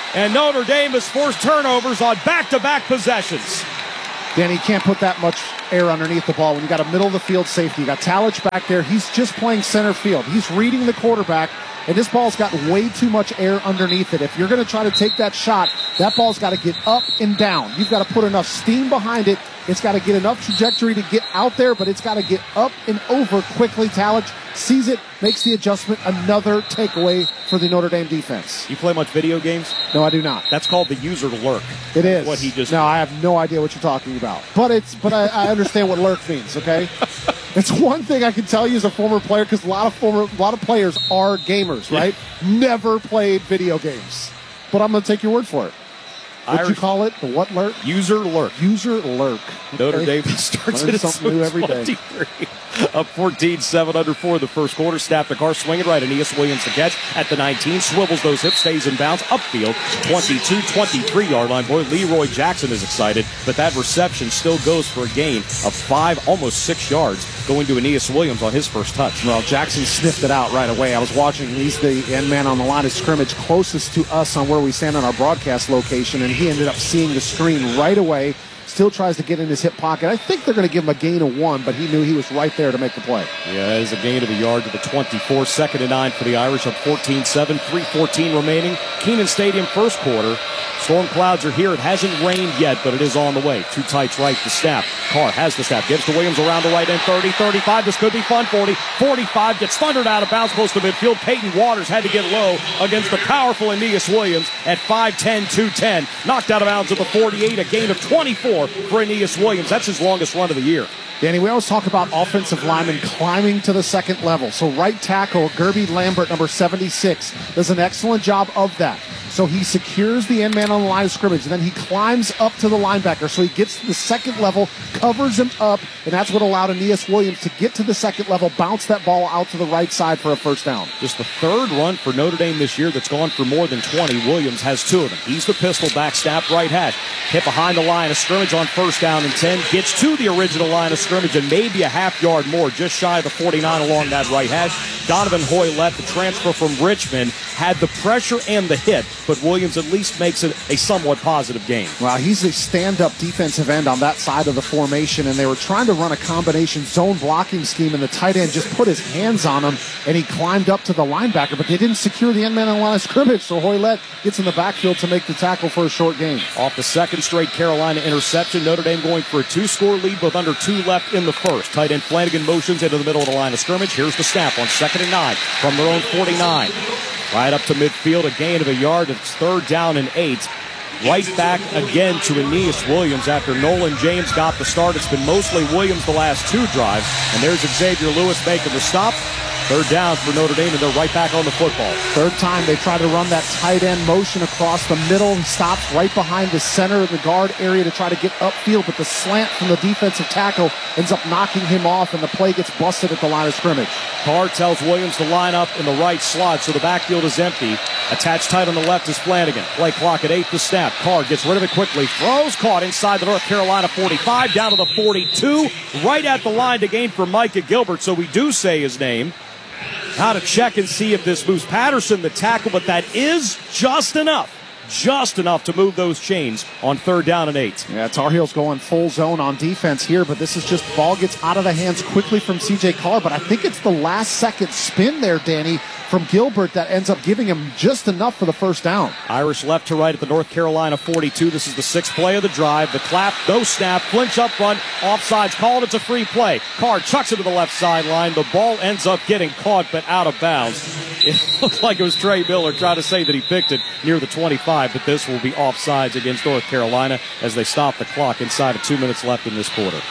And Notre Dame has forced turnovers on back-to-back possessions. Danny, you can't put that much air underneath the ball when you got a middle-of-the-field safety. You got Talich back there. He's just playing center field. He's reading the quarterback, and this ball's got way too much air underneath it. If you're going to try to take that shot, that ball's got to get up and down. You've got to put enough steam behind it. It's got to get enough trajectory to get out there, but it's got to get up and over quickly. Talich sees it, makes the adjustment. Another takeaway for the Notre Dame defense. You play much video games? No, I do not. That's called the user lurk. It is. What he just No, I have no idea what you're talking about. But it's but I, I understand what lurk means, okay? It's one thing I can tell you as a former player, because a lot of former a lot of players are gamers, right? Yeah. Never played video games. But I'm going to take your word for it. What'd you call it? The what lurk? User lurk. User lurk. Notre Okay. Dame starts Learn it at something new every day. twenty-three. Up fourteen seven under four in the first quarter. Snap the car, swinging right. Aeneas Williams to catch at the nineteen. Swivels those hips, stays in bounds. Upfield, twenty-two, twenty-three yard line. Boy, Leroy Jackson is excited, but that reception still goes for a gain of five, almost six yards, going to Aeneas Williams on his first touch. Well, Jackson sniffed it out right away. I was watching. He's the end man on the line of scrimmage closest to us on where we stand on our broadcast location, and he ended up seeing the screen right away. Still tries to get in his hip pocket. I think they're going to give him a gain of one, but he knew he was right there to make the play. Yeah, that is a gain of a yard to the twenty-four. Second and nine for the Irish up fourteen seven. three fourteen remaining. Kenan Stadium first quarter. Storm clouds are here. It hasn't rained yet, but it is on the way. Two tights right to snap. Carr has the snap. Gives to Williams around the right end. thirty, thirty-five. This could be fun. forty, forty-five. Gets thundered out of bounds close to midfield. Peyton Waters had to get low against the powerful Aeneas Williams at five ten, two ten. Knocked out of bounds at the forty-eight. A gain of twenty-four for Aeneas Williams. That's his longest run of the year. Danny, we always talk about offensive linemen climbing to the second level. So right tackle, Gerby Lambert, number seventy-six, does an excellent job of that. So he secures the end man on the line of scrimmage, and then he climbs up to the linebacker. So he gets to the second level, covers him up, and that's what allowed Aeneas Williams to get to the second level, bounce that ball out to the right side for a first down. Just the third run for Notre Dame this year that's gone for more than twenty. Williams has two of them. He's the pistol back, snap right hash. Hit behind the line of scrimmage on first down and ten. Gets to the original line of scrimmage and maybe a half yard more, just shy of the forty-nine along that right hash. Donovan Hoylett, the transfer from Richmond, had the pressure and the hit, but Williams at least makes it a somewhat positive game. Well, he's a stand-up defensive end on that side of the formation, and they were trying to run a combination zone blocking scheme, and the tight end just put his hands on him, and he climbed up to the linebacker, but they didn't secure the end man on the line of scrimmage, so Hoylett gets in the backfield to make the tackle for a short gain. Off the second straight Carolina interception, Notre Dame going for a two-score lead with under two left in the first. Tight end Flanagan motions into the middle of the line of scrimmage. Here's the snap on second and nine from their own forty-nine. Right up to midfield, a gain of a yard. It's third down and eight. Right back again to Aeneas Williams after Nolan James got the start. It's been mostly Williams the last two drives. And there's Xavier Lewis making the stop. Third down for Notre Dame, and they're right back on the football. Third time they try to run that tight end motion across the middle. He stops right behind the center of the guard area to try to get upfield, but the slant from the defensive tackle ends up knocking him off, and the play gets busted at the line of scrimmage. Carr tells Williams to line up in the right slot, so the backfield is empty. Attached tight on the left is Flanagan. Play clock at eight, the snap. Carr gets rid of it quickly. Throws, caught inside the North Carolina forty-five, down to the forty-two. Right at the line to gain for Micah Gilbert, so we do say his name. How to check and see if this moves Patterson, the tackle, but that is just enough. Just enough to move those chains on third down and eight. Yeah, Tar Heels going full zone on defense here, but this is just ball gets out of the hands quickly from C J Carr, but I think it's the last second spin there, Danny, from Gilbert that ends up giving him just enough for the first down. Irish left to right at the North Carolina forty-two. This is the sixth play of the drive. The clap, no snap, flinch up front, offsides called. It's a free play. Carr chucks it to the left sideline. The ball ends up getting caught but out of bounds. It looked like it was Trey Miller trying to say that he picked it near the twenty-five, but this will be offsides against North Carolina as they stop the clock inside of two minutes left in this quarter.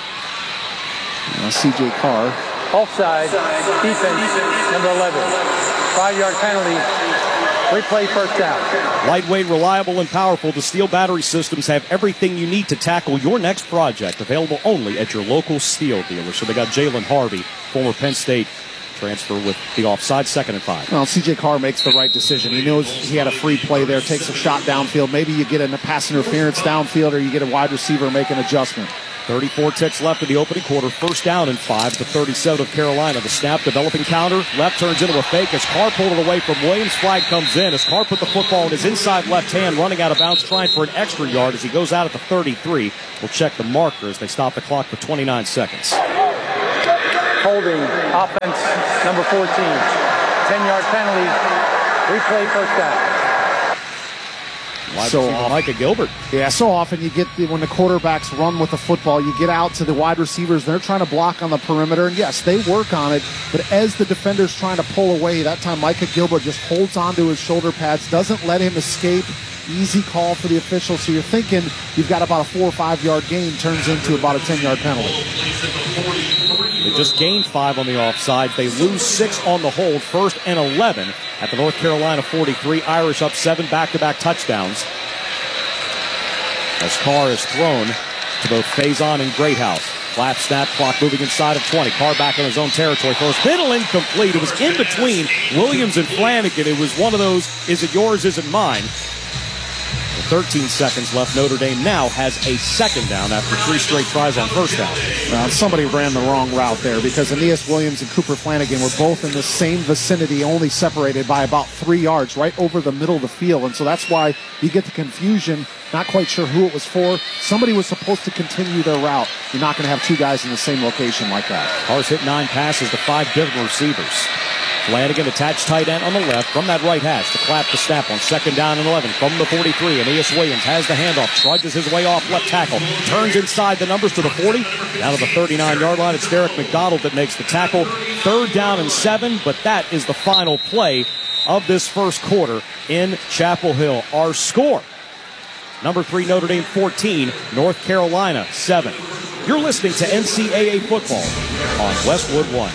Now C J Carr. Offside, defense, number eleven. Five-yard penalty. Replay first down. Lightweight, reliable, and powerful, the Steel Battery Systems have everything you need to tackle your next project. Available only at your local Steel dealer. So they got Jalen Harvey, former Penn State transfer, with the offside, second and five. Well, C J Carr makes the right decision. He knows he had a free play there, takes a shot downfield. Maybe you get a pass interference downfield, or you get a wide receiver make an adjustment. thirty-four ticks left in the opening quarter. First down and five to thirty-seven of Carolina. The snap, developing counter. Left turns into a fake as Carr pulled it away from Williams. Flag comes in as Carr put the football in his inside left hand, running out of bounds, trying for an extra yard as he goes out at the thirty-three. We'll check the marker as they stop the clock for twenty-nine seconds. Holding, offense, number fourteen. ten-yard penalty, replay first down. Wide So receiver often, Micah Gilbert. Yeah, so often you get the, when the quarterbacks run with the football, you get out to the wide receivers. They're trying to block on the perimeter, and yes, they work on it. But as the defender's trying to pull away, that time Micah Gilbert just holds onto his shoulder pads, doesn't let him escape. Easy call for the officials. So you're thinking you've got about a four or five yard gain, turns into about a ten yard penalty. They just gained five on the offside. They lose six on the hold. First and eleven at the North Carolina forty-three. Irish up seven back-to-back touchdowns. As Carr is thrown to both Faison and Greathouse. Flat snap, clock moving inside of twenty. Carr back in his own territory. Throws middle incomplete. It was in between Williams and Flanagan. It was one of those, is it yours, is it mine? thirteen seconds left. Notre Dame now has a second down after three straight tries on first down. Well, somebody ran the wrong route there because Aeneas Williams and Cooper Flanagan were both in the same vicinity, only separated by about three yards, right over the middle of the field. And so that's why you get the confusion. Not quite sure who it was for. Somebody was supposed to continue their route. You're not going to have two guys in the same location like that. Carr's hit nine passes to five different receivers. Flanagan attached tight end on the left from that right hash to clap the snap on second down and eleven from the forty-three. Aeneas Williams has the handoff, trudges his way off left tackle, turns inside the numbers to the forty, down to the thirty-nine yard line. It's Derek McDonald that makes the tackle. Third down and seven, but that is the final play of this first quarter in Chapel Hill. Our score, number three Notre Dame fourteen, North Carolina seven. You're listening to N C double A football on Westwood One.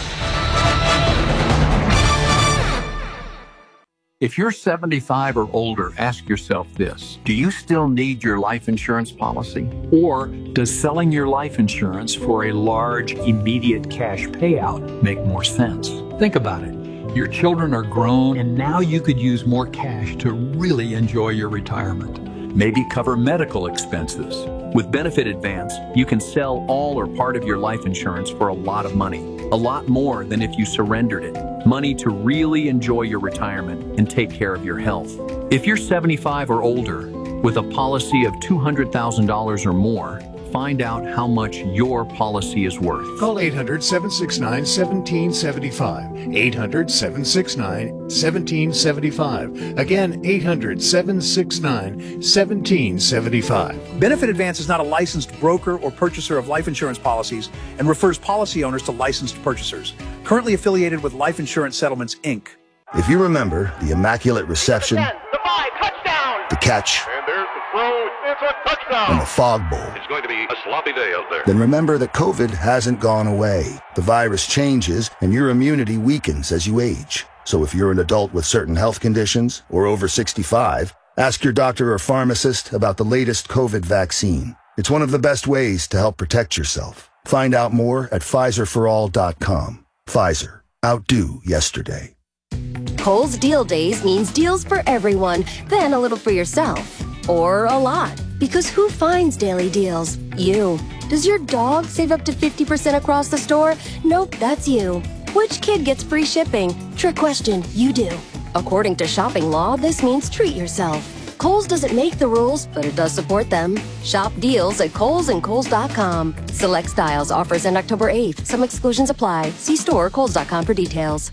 If you're seventy-five or older, ask yourself this. Do you still need your life insurance policy? Or does selling your life insurance for a large, immediate cash payout make more sense? Think about it. Your children are grown, and now you could use more cash to really enjoy your retirement. Maybe cover medical expenses. With Benefit Advance, you can sell all or part of your life insurance for a lot of money. A lot more than if you surrendered it. Money to really enjoy your retirement and take care of your health. If you're seventy-five or older with a policy of two hundred thousand dollars or more, find out how much your policy is worth. Call eight hundred, seven six nine, one seven seven five. eight hundred, seven six nine, one seven seven five. Again, eight hundred, seven six nine, one seven seven five. Benefit Advance is not a licensed broker or purchaser of life insurance policies and refers policy owners to licensed purchasers. Currently affiliated with Life Insurance Settlements, Incorporated. If you remember the immaculate reception, the five, touchdown, the catch, and there's the throw, it's a touchdown, and the fog bowl, it's going to be a sloppy day out there. Then remember that COVID hasn't gone away. The virus changes and your immunity weakens as you age. So if you're an adult with certain health conditions or over sixty-five, ask your doctor or pharmacist about the latest COVID vaccine. It's one of the best ways to help protect yourself. Find out more at Pfizer for all dot com. Pfizer. Outdo yesterday. Kohl's Deal Days means deals for everyone, then a little for yourself. Or a lot. Because who finds daily deals? You. Does your dog save up to fifty percent across the store? Nope, that's you. Which kid gets free shipping? Trick question, you do. According to shopping law, this means treat yourself. Kohl's doesn't make the rules, but it does support them. Shop deals at Kohl's and Kohl's dot com. Select styles, offers end October eighth. Some exclusions apply. See store Kohl's dot com for details.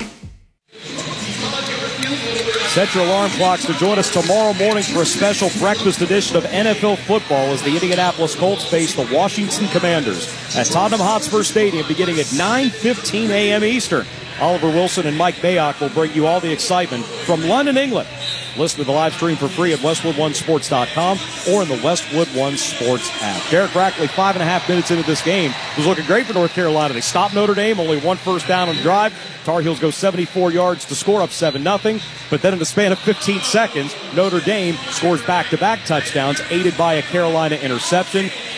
Set your alarm clocks to join us tomorrow morning for a special breakfast edition of N F L football as the Indianapolis Colts face the Washington Commanders at Tottenham Hotspur Stadium beginning at nine fifteen a.m. Eastern. Oliver Wilson and Mike Mayock will bring you all the excitement from London, England. Listen to the live stream for free at Westwood One Sports dot com or in the Westwood One Sports app. Derek Brackley, five and a half minutes into this game, was looking great for North Carolina. They stopped Notre Dame, only one first down on the drive. Tar Heels go seventy-four yards to score up seven nothing. But then in the span of fifteen seconds, Notre Dame scores back-to-back touchdowns, aided by a Carolina interception.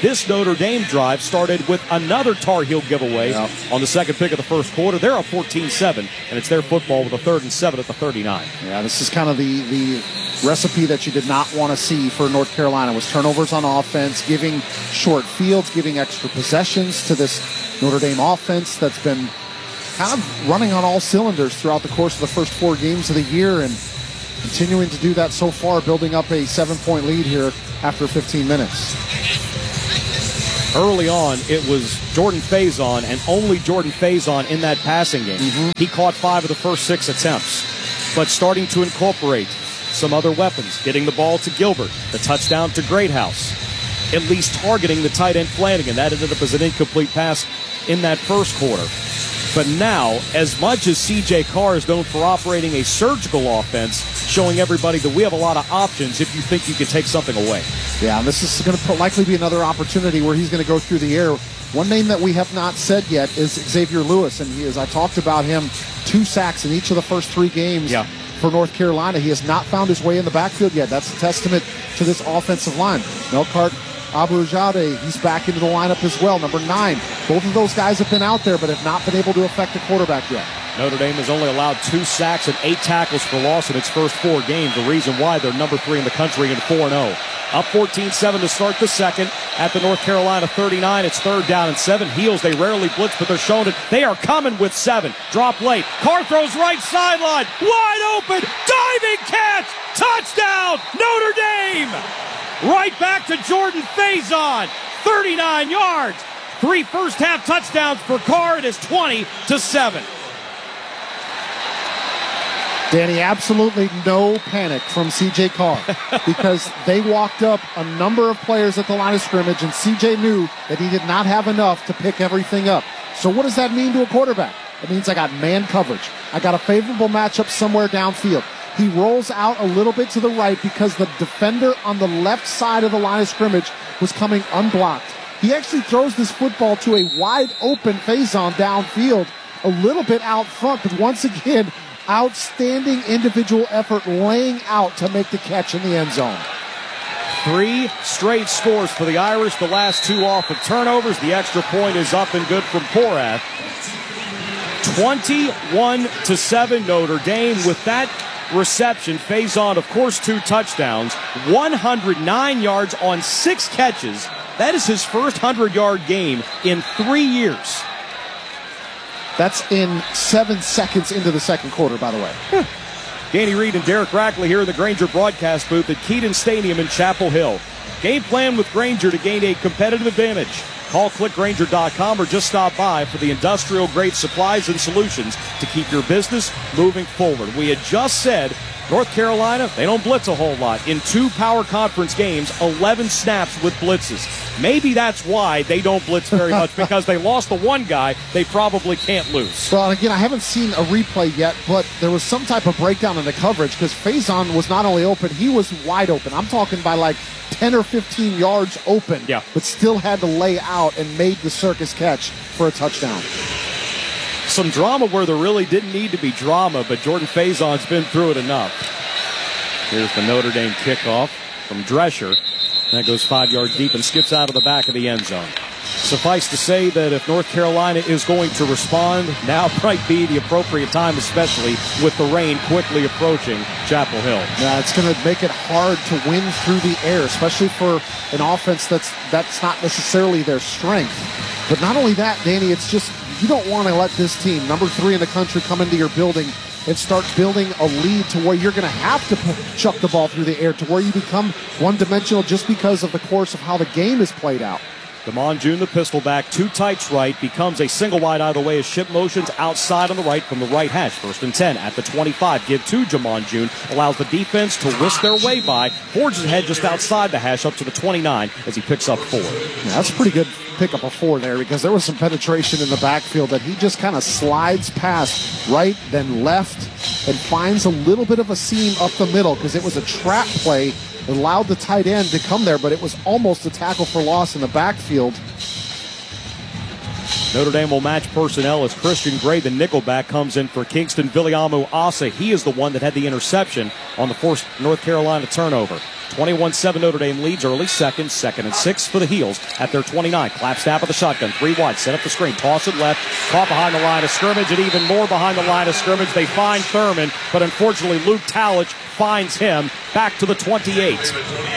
This Notre Dame drive started with another Tar Heel giveaway yeah. on the second pick of the first quarter. They're up fourteen seven, and it's their football with a third and seven at the thirty-nine. Yeah, this is kind of the, the recipe that you did not want to see for North Carolina, was turnovers on offense, giving short fields, giving extra possessions to this Notre Dame offense that's been kind of running on all cylinders throughout the course of the first four games of the year, and continuing to do that so far, building up a seven-point lead here after fifteen minutes. Early on, it was Jordan Faison and only Jordan Faison in that passing game. Mm-hmm. He caught five of the first six attempts, but starting to incorporate some other weapons, getting the ball to Gilbert, the touchdown to Greathouse, at least targeting the tight end Flanagan. That ended up as an incomplete pass in that first quarter. But now, as much as C J Carr is known for operating a surgical offense, showing everybody that we have a lot of options if you think you can take something away. Yeah, and this is going to likely be another opportunity where he's going to go through the air. One name that we have not said yet is Xavier Lewis, and he, as I talked about him, two sacks in each of the first three games yeah. for North Carolina. He has not found his way in the backfield yet. That's a testament to this offensive line. Melkart Abu-Jade, he's back into the lineup as well, number nine. Both of those guys have been out there, but have not been able to affect the quarterback yet. Notre Dame has only allowed two sacks and eight tackles for loss in its first four games. The reason why they're number three in the country and four and oh. Up fourteen seven to start the second at the North Carolina thirty-nine. It's third down and seven. Heels, they rarely blitz, but they're showing it. They are coming with seven. Drop late. Carr throws right sideline. Wide open. Diving catch. Touchdown, Notre Dame. Right back to Jordan Faison. thirty-nine yards. Three first half touchdowns for Carr. It is twenty to seven. Danny, absolutely no panic from C J Carr because they walked up a number of players at the line of scrimmage, and C J knew that he did not have enough to pick everything up. So what does that mean to a quarterback? It means I got man coverage. I got a favorable matchup somewhere downfield. He rolls out a little bit to the right because the defender on the left side of the line of scrimmage was coming unblocked. He actually throws this football to a wide open Faison downfield, a little bit out front, but once again, outstanding individual effort laying out to make the catch in the end zone. Three straight scores for the Irish, the last two off of turnovers. The extra point is up and good from Porath. twenty-one to seven Notre Dame. With that reception, Faison, of course, two touchdowns, one hundred nine yards on six catches. That is his first hundred-yard game in three years. That's in seven seconds into the second quarter, by the way. Danny Reed and Derek Rackley here in the Grainger broadcast booth at Keaton Stadium in Chapel Hill. Game plan with Grainger to gain a competitive advantage. Call click grainger dot com or just stop by for the industrial-grade supplies and solutions to keep your business moving forward. We had just said North Carolina, they don't blitz a whole lot. In two power conference games, eleven snaps with blitzes. Maybe that's why they don't blitz very much, because they lost the one guy they probably can't lose. Well, again, I haven't seen a replay yet, but there was some type of breakdown in the coverage because Faison was not only open, he was wide open. I'm talking by like ten or fifteen yards open, yeah. but still had to lay out and made the circus catch for a touchdown. Some drama where there really didn't need to be drama, but Jordan Faison's been through it enough. Here's the Notre Dame kickoff from Drescher. That goes five yards deep and skips out of the back of the end zone. Suffice to say that if North Carolina is going to respond, now might be the appropriate time, especially with the rain quickly approaching Chapel Hill. Yeah, it's going to make it hard to win through the air, especially for an offense that's that's not necessarily their strength. But not only that, Danny, it's just you don't want to let this team, number three in the country, come into your building and start building a lead to where you're going to have to p- chuck the ball through the air, to where you become one-dimensional just because of the course of how the game is played out. Damon June, the pistol back, two tights right, becomes a single wide out of the way as ship motions outside on the right from the right hash. First and ten at the twenty-five. Give to Jamon June. Allows the defense to whisk their way by. Forges ahead just outside the hash up to the twenty-nine as he picks up four. Yeah, that's a pretty good pick up a four there, because there was some penetration in the backfield that he just kind of slides past right, then left, and finds a little bit of a seam up the middle because it was a trap play. It allowed the tight end to come there, but it was almost a tackle for loss in the backfield. Notre Dame will match personnel as Christian Gray, the nickelback, comes in for Kingston Viliamu Asa. He is the one that had the interception on the forced North Carolina turnover. twenty-one seven Notre Dame leads early second, second and six for the Heels at their twenty-nine. Clap snap of the shotgun, three wide, set up the screen, toss it left, caught behind the line of scrimmage, and even more behind the line of scrimmage. They find Thurman, but unfortunately Luke Talich finds him back to the twenty-eight.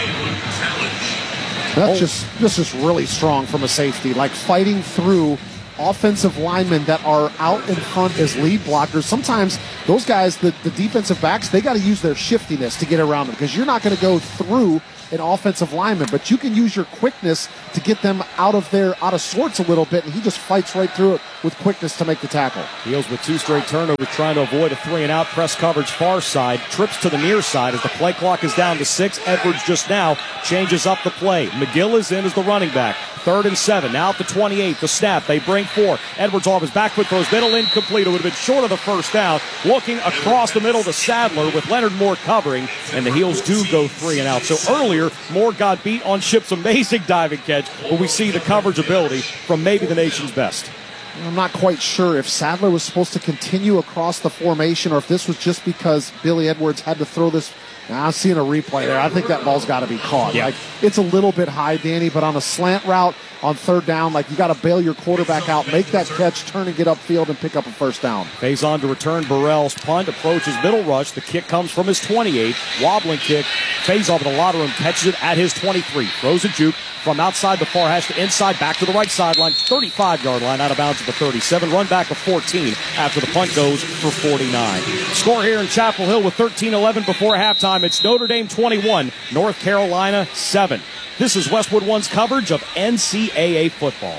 That's just, this is really strong from a safety, like fighting through offensive linemen that are out in front as lead blockers. Sometimes those guys, the, the defensive backs, they got to use their shiftiness to get around them, because you're not going to go through an offensive lineman, but you can use your quickness to get them out of their out of sorts a little bit, and he just fights right through it with quickness to make the tackle. Heels with two straight turnovers, trying to avoid a three and out. Press coverage far side, trips to the near side as the play clock is down to six. Edwards just now changes up the play. McGill is in as the running back. Third and seven. Now at the twenty-eight. The snap. They bring four. Edwards off his back foot, throws middle, incomplete. It would have been short of the first down. Looking across the middle to Sadler with Leonard Moore covering, and the Heels do go three and out. So earlier, Moore got beat on Ship's amazing diving catch, but we see the coverage ability from maybe the nation's best. I'm not quite sure if Sadler was supposed to continue across the formation or if this was just because Billy Edwards had to throw this. Now, I'm seeing a replay there. I think that ball's got to be caught. Yeah. Like, it's a little bit high, Danny, but on a slant route on third down, like, you got to bail your quarterback out, make that catch, turn and get upfield, and pick up a first down. Phase on to return Burrell's punt, approaches middle rush. The kick comes from his twenty-eight. Wobbling kick. Phase off of the locker room, catches it at his twenty-three. Throws a juke from outside the far hash to inside, back to the right sideline, thirty-five-yard line, out of bounds at the thirty-seven. Run back of fourteen after the punt goes for forty-nine. Score here in Chapel Hill with thirteen eleven before halftime. It's Notre Dame twenty-one, North Carolina seven. This is Westwood One's coverage of N C double A football.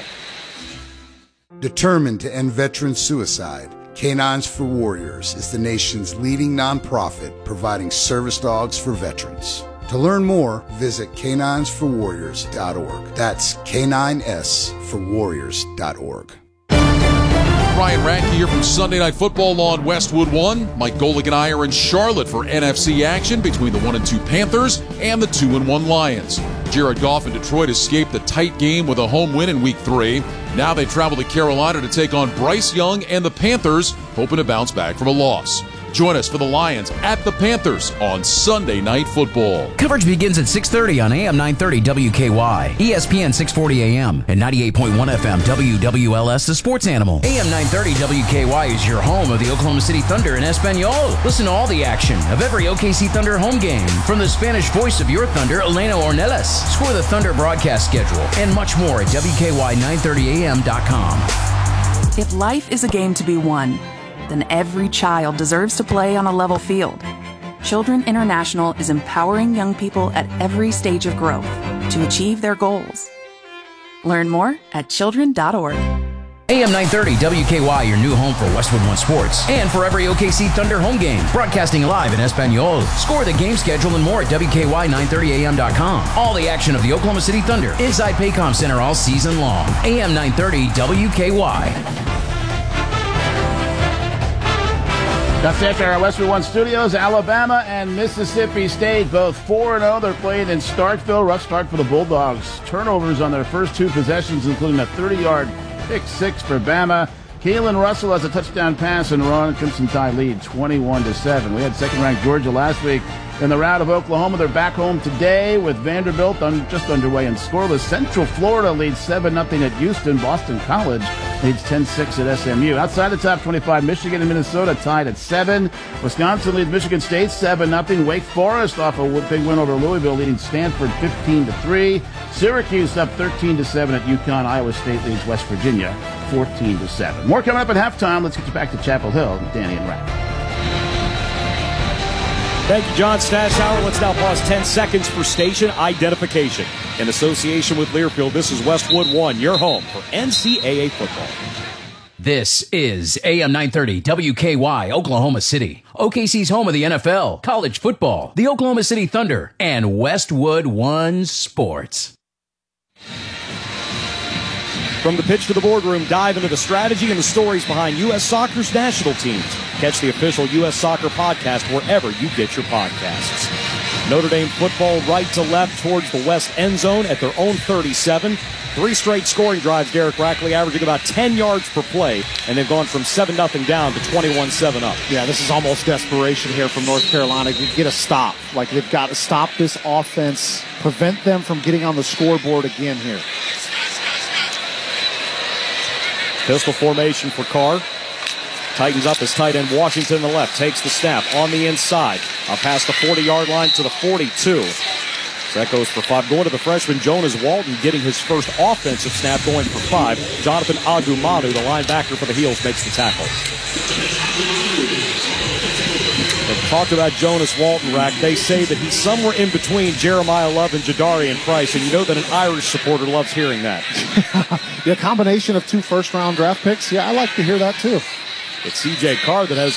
Determined to end veteran suicide, Canines for Warriors is the nation's leading nonprofit providing service dogs for veterans. To learn more, visit canines for warriors dot org. That's K nine S for warriors dot org. Ryan Radke here from Sunday Night Football on Westwood One. Mike Golick and I are in Charlotte for N F C action between the one and two Panthers and the two and one Lions. Jared Goff and Detroit escaped the tight game with a home win in week three. Now they travel to Carolina to take on Bryce Young and the Panthers, hoping to bounce back from a loss. Join us for the Lions at the Panthers on Sunday Night Football. Coverage begins at six thirty on A M nine thirty W K Y, E S P N six forty A M, and ninety-eight point one F M W W L S, the sports animal. A M nine thirty W K Y is your home of the Oklahoma City Thunder in Espanol. Listen to all the action of every O K C Thunder home game from the Spanish voice of your Thunder, Elena Ornelas. Score the Thunder broadcast schedule and much more at W K Y nine thirty A M dot com. If life is a game to be won, then every child deserves to play on a level field. Children International is empowering young people at every stage of growth to achieve their goals. Learn more at children dot org. A M nine thirty W K Y, your new home for Westwood One Sports, and for every O K C Thunder home game. Broadcasting live in Espanol. Score the game schedule and more at W K Y nine thirty A M dot com. All the action of the Oklahoma City Thunder inside Paycom Center all season long. A M nine thirty W K Y. That's it for our Westwood One Studios. Alabama and Mississippi State, both four and oh. They're playing in Starkville. Rough start for the Bulldogs. Turnovers on their first two possessions, including a thirty-yard pick six for Bama. Keelan Russell has a touchdown pass and run. Crimson Tide lead twenty-one to seven. We had second-ranked Georgia last week. In the rout of Oklahoma, they're back home today with Vanderbilt un- just underway and scoreless. Central Florida leads seven nothing at Houston. Boston College leads ten six at S M U. Outside the top twenty-five, Michigan and Minnesota tied at seven. Wisconsin leads Michigan State seven nothing. Wake Forest off a big win over Louisville, leading Stanford fifteen to three. Syracuse up thirteen to seven at UConn. Iowa State leads West Virginia fourteen to seven. More coming up at halftime. Let's get you back to Chapel Hill with Danny and Rack. Thank you, John Stashauer. Let's now pause ten seconds for station identification. In association with Learfield, this is Westwood One, your home for N C double A football. This is A M nine thirty W K Y, Oklahoma City. O K C's home of the N F L, college football, the Oklahoma City Thunder, and Westwood One Sports. From the pitch to the boardroom, dive into the strategy and the stories behind U S Soccer's national teams. Catch the official U S Soccer podcast wherever you get your podcasts. Notre Dame football right to left towards the west end zone at their own thirty-seven. Three straight scoring drives, Derek Rackley, averaging about ten yards per play, and they've gone from seven nothing down to twenty-one seven up. Yeah, this is almost desperation here from North Carolina to get a stop. Like, they've got to stop this offense, prevent them from getting on the scoreboard again here. Pistol formation for Carr. Tightens up his tight end Washington on the left. Takes the snap on the inside. Up past the forty-yard line to the forty-two. So that goes for five. Going to the freshman Jonas Walton, getting his first offensive snap, going for five. Jonathan Agumadu, the linebacker for the Heels, makes the tackle. They've talked about Jonas Walton, Rack. They say that he's somewhere in between Jeremiah Love and Jadarian Price, and you know that an Irish supporter loves hearing that. Yeah, combination of two first-round draft picks. Yeah, I like to hear that too. It's C J Carr that has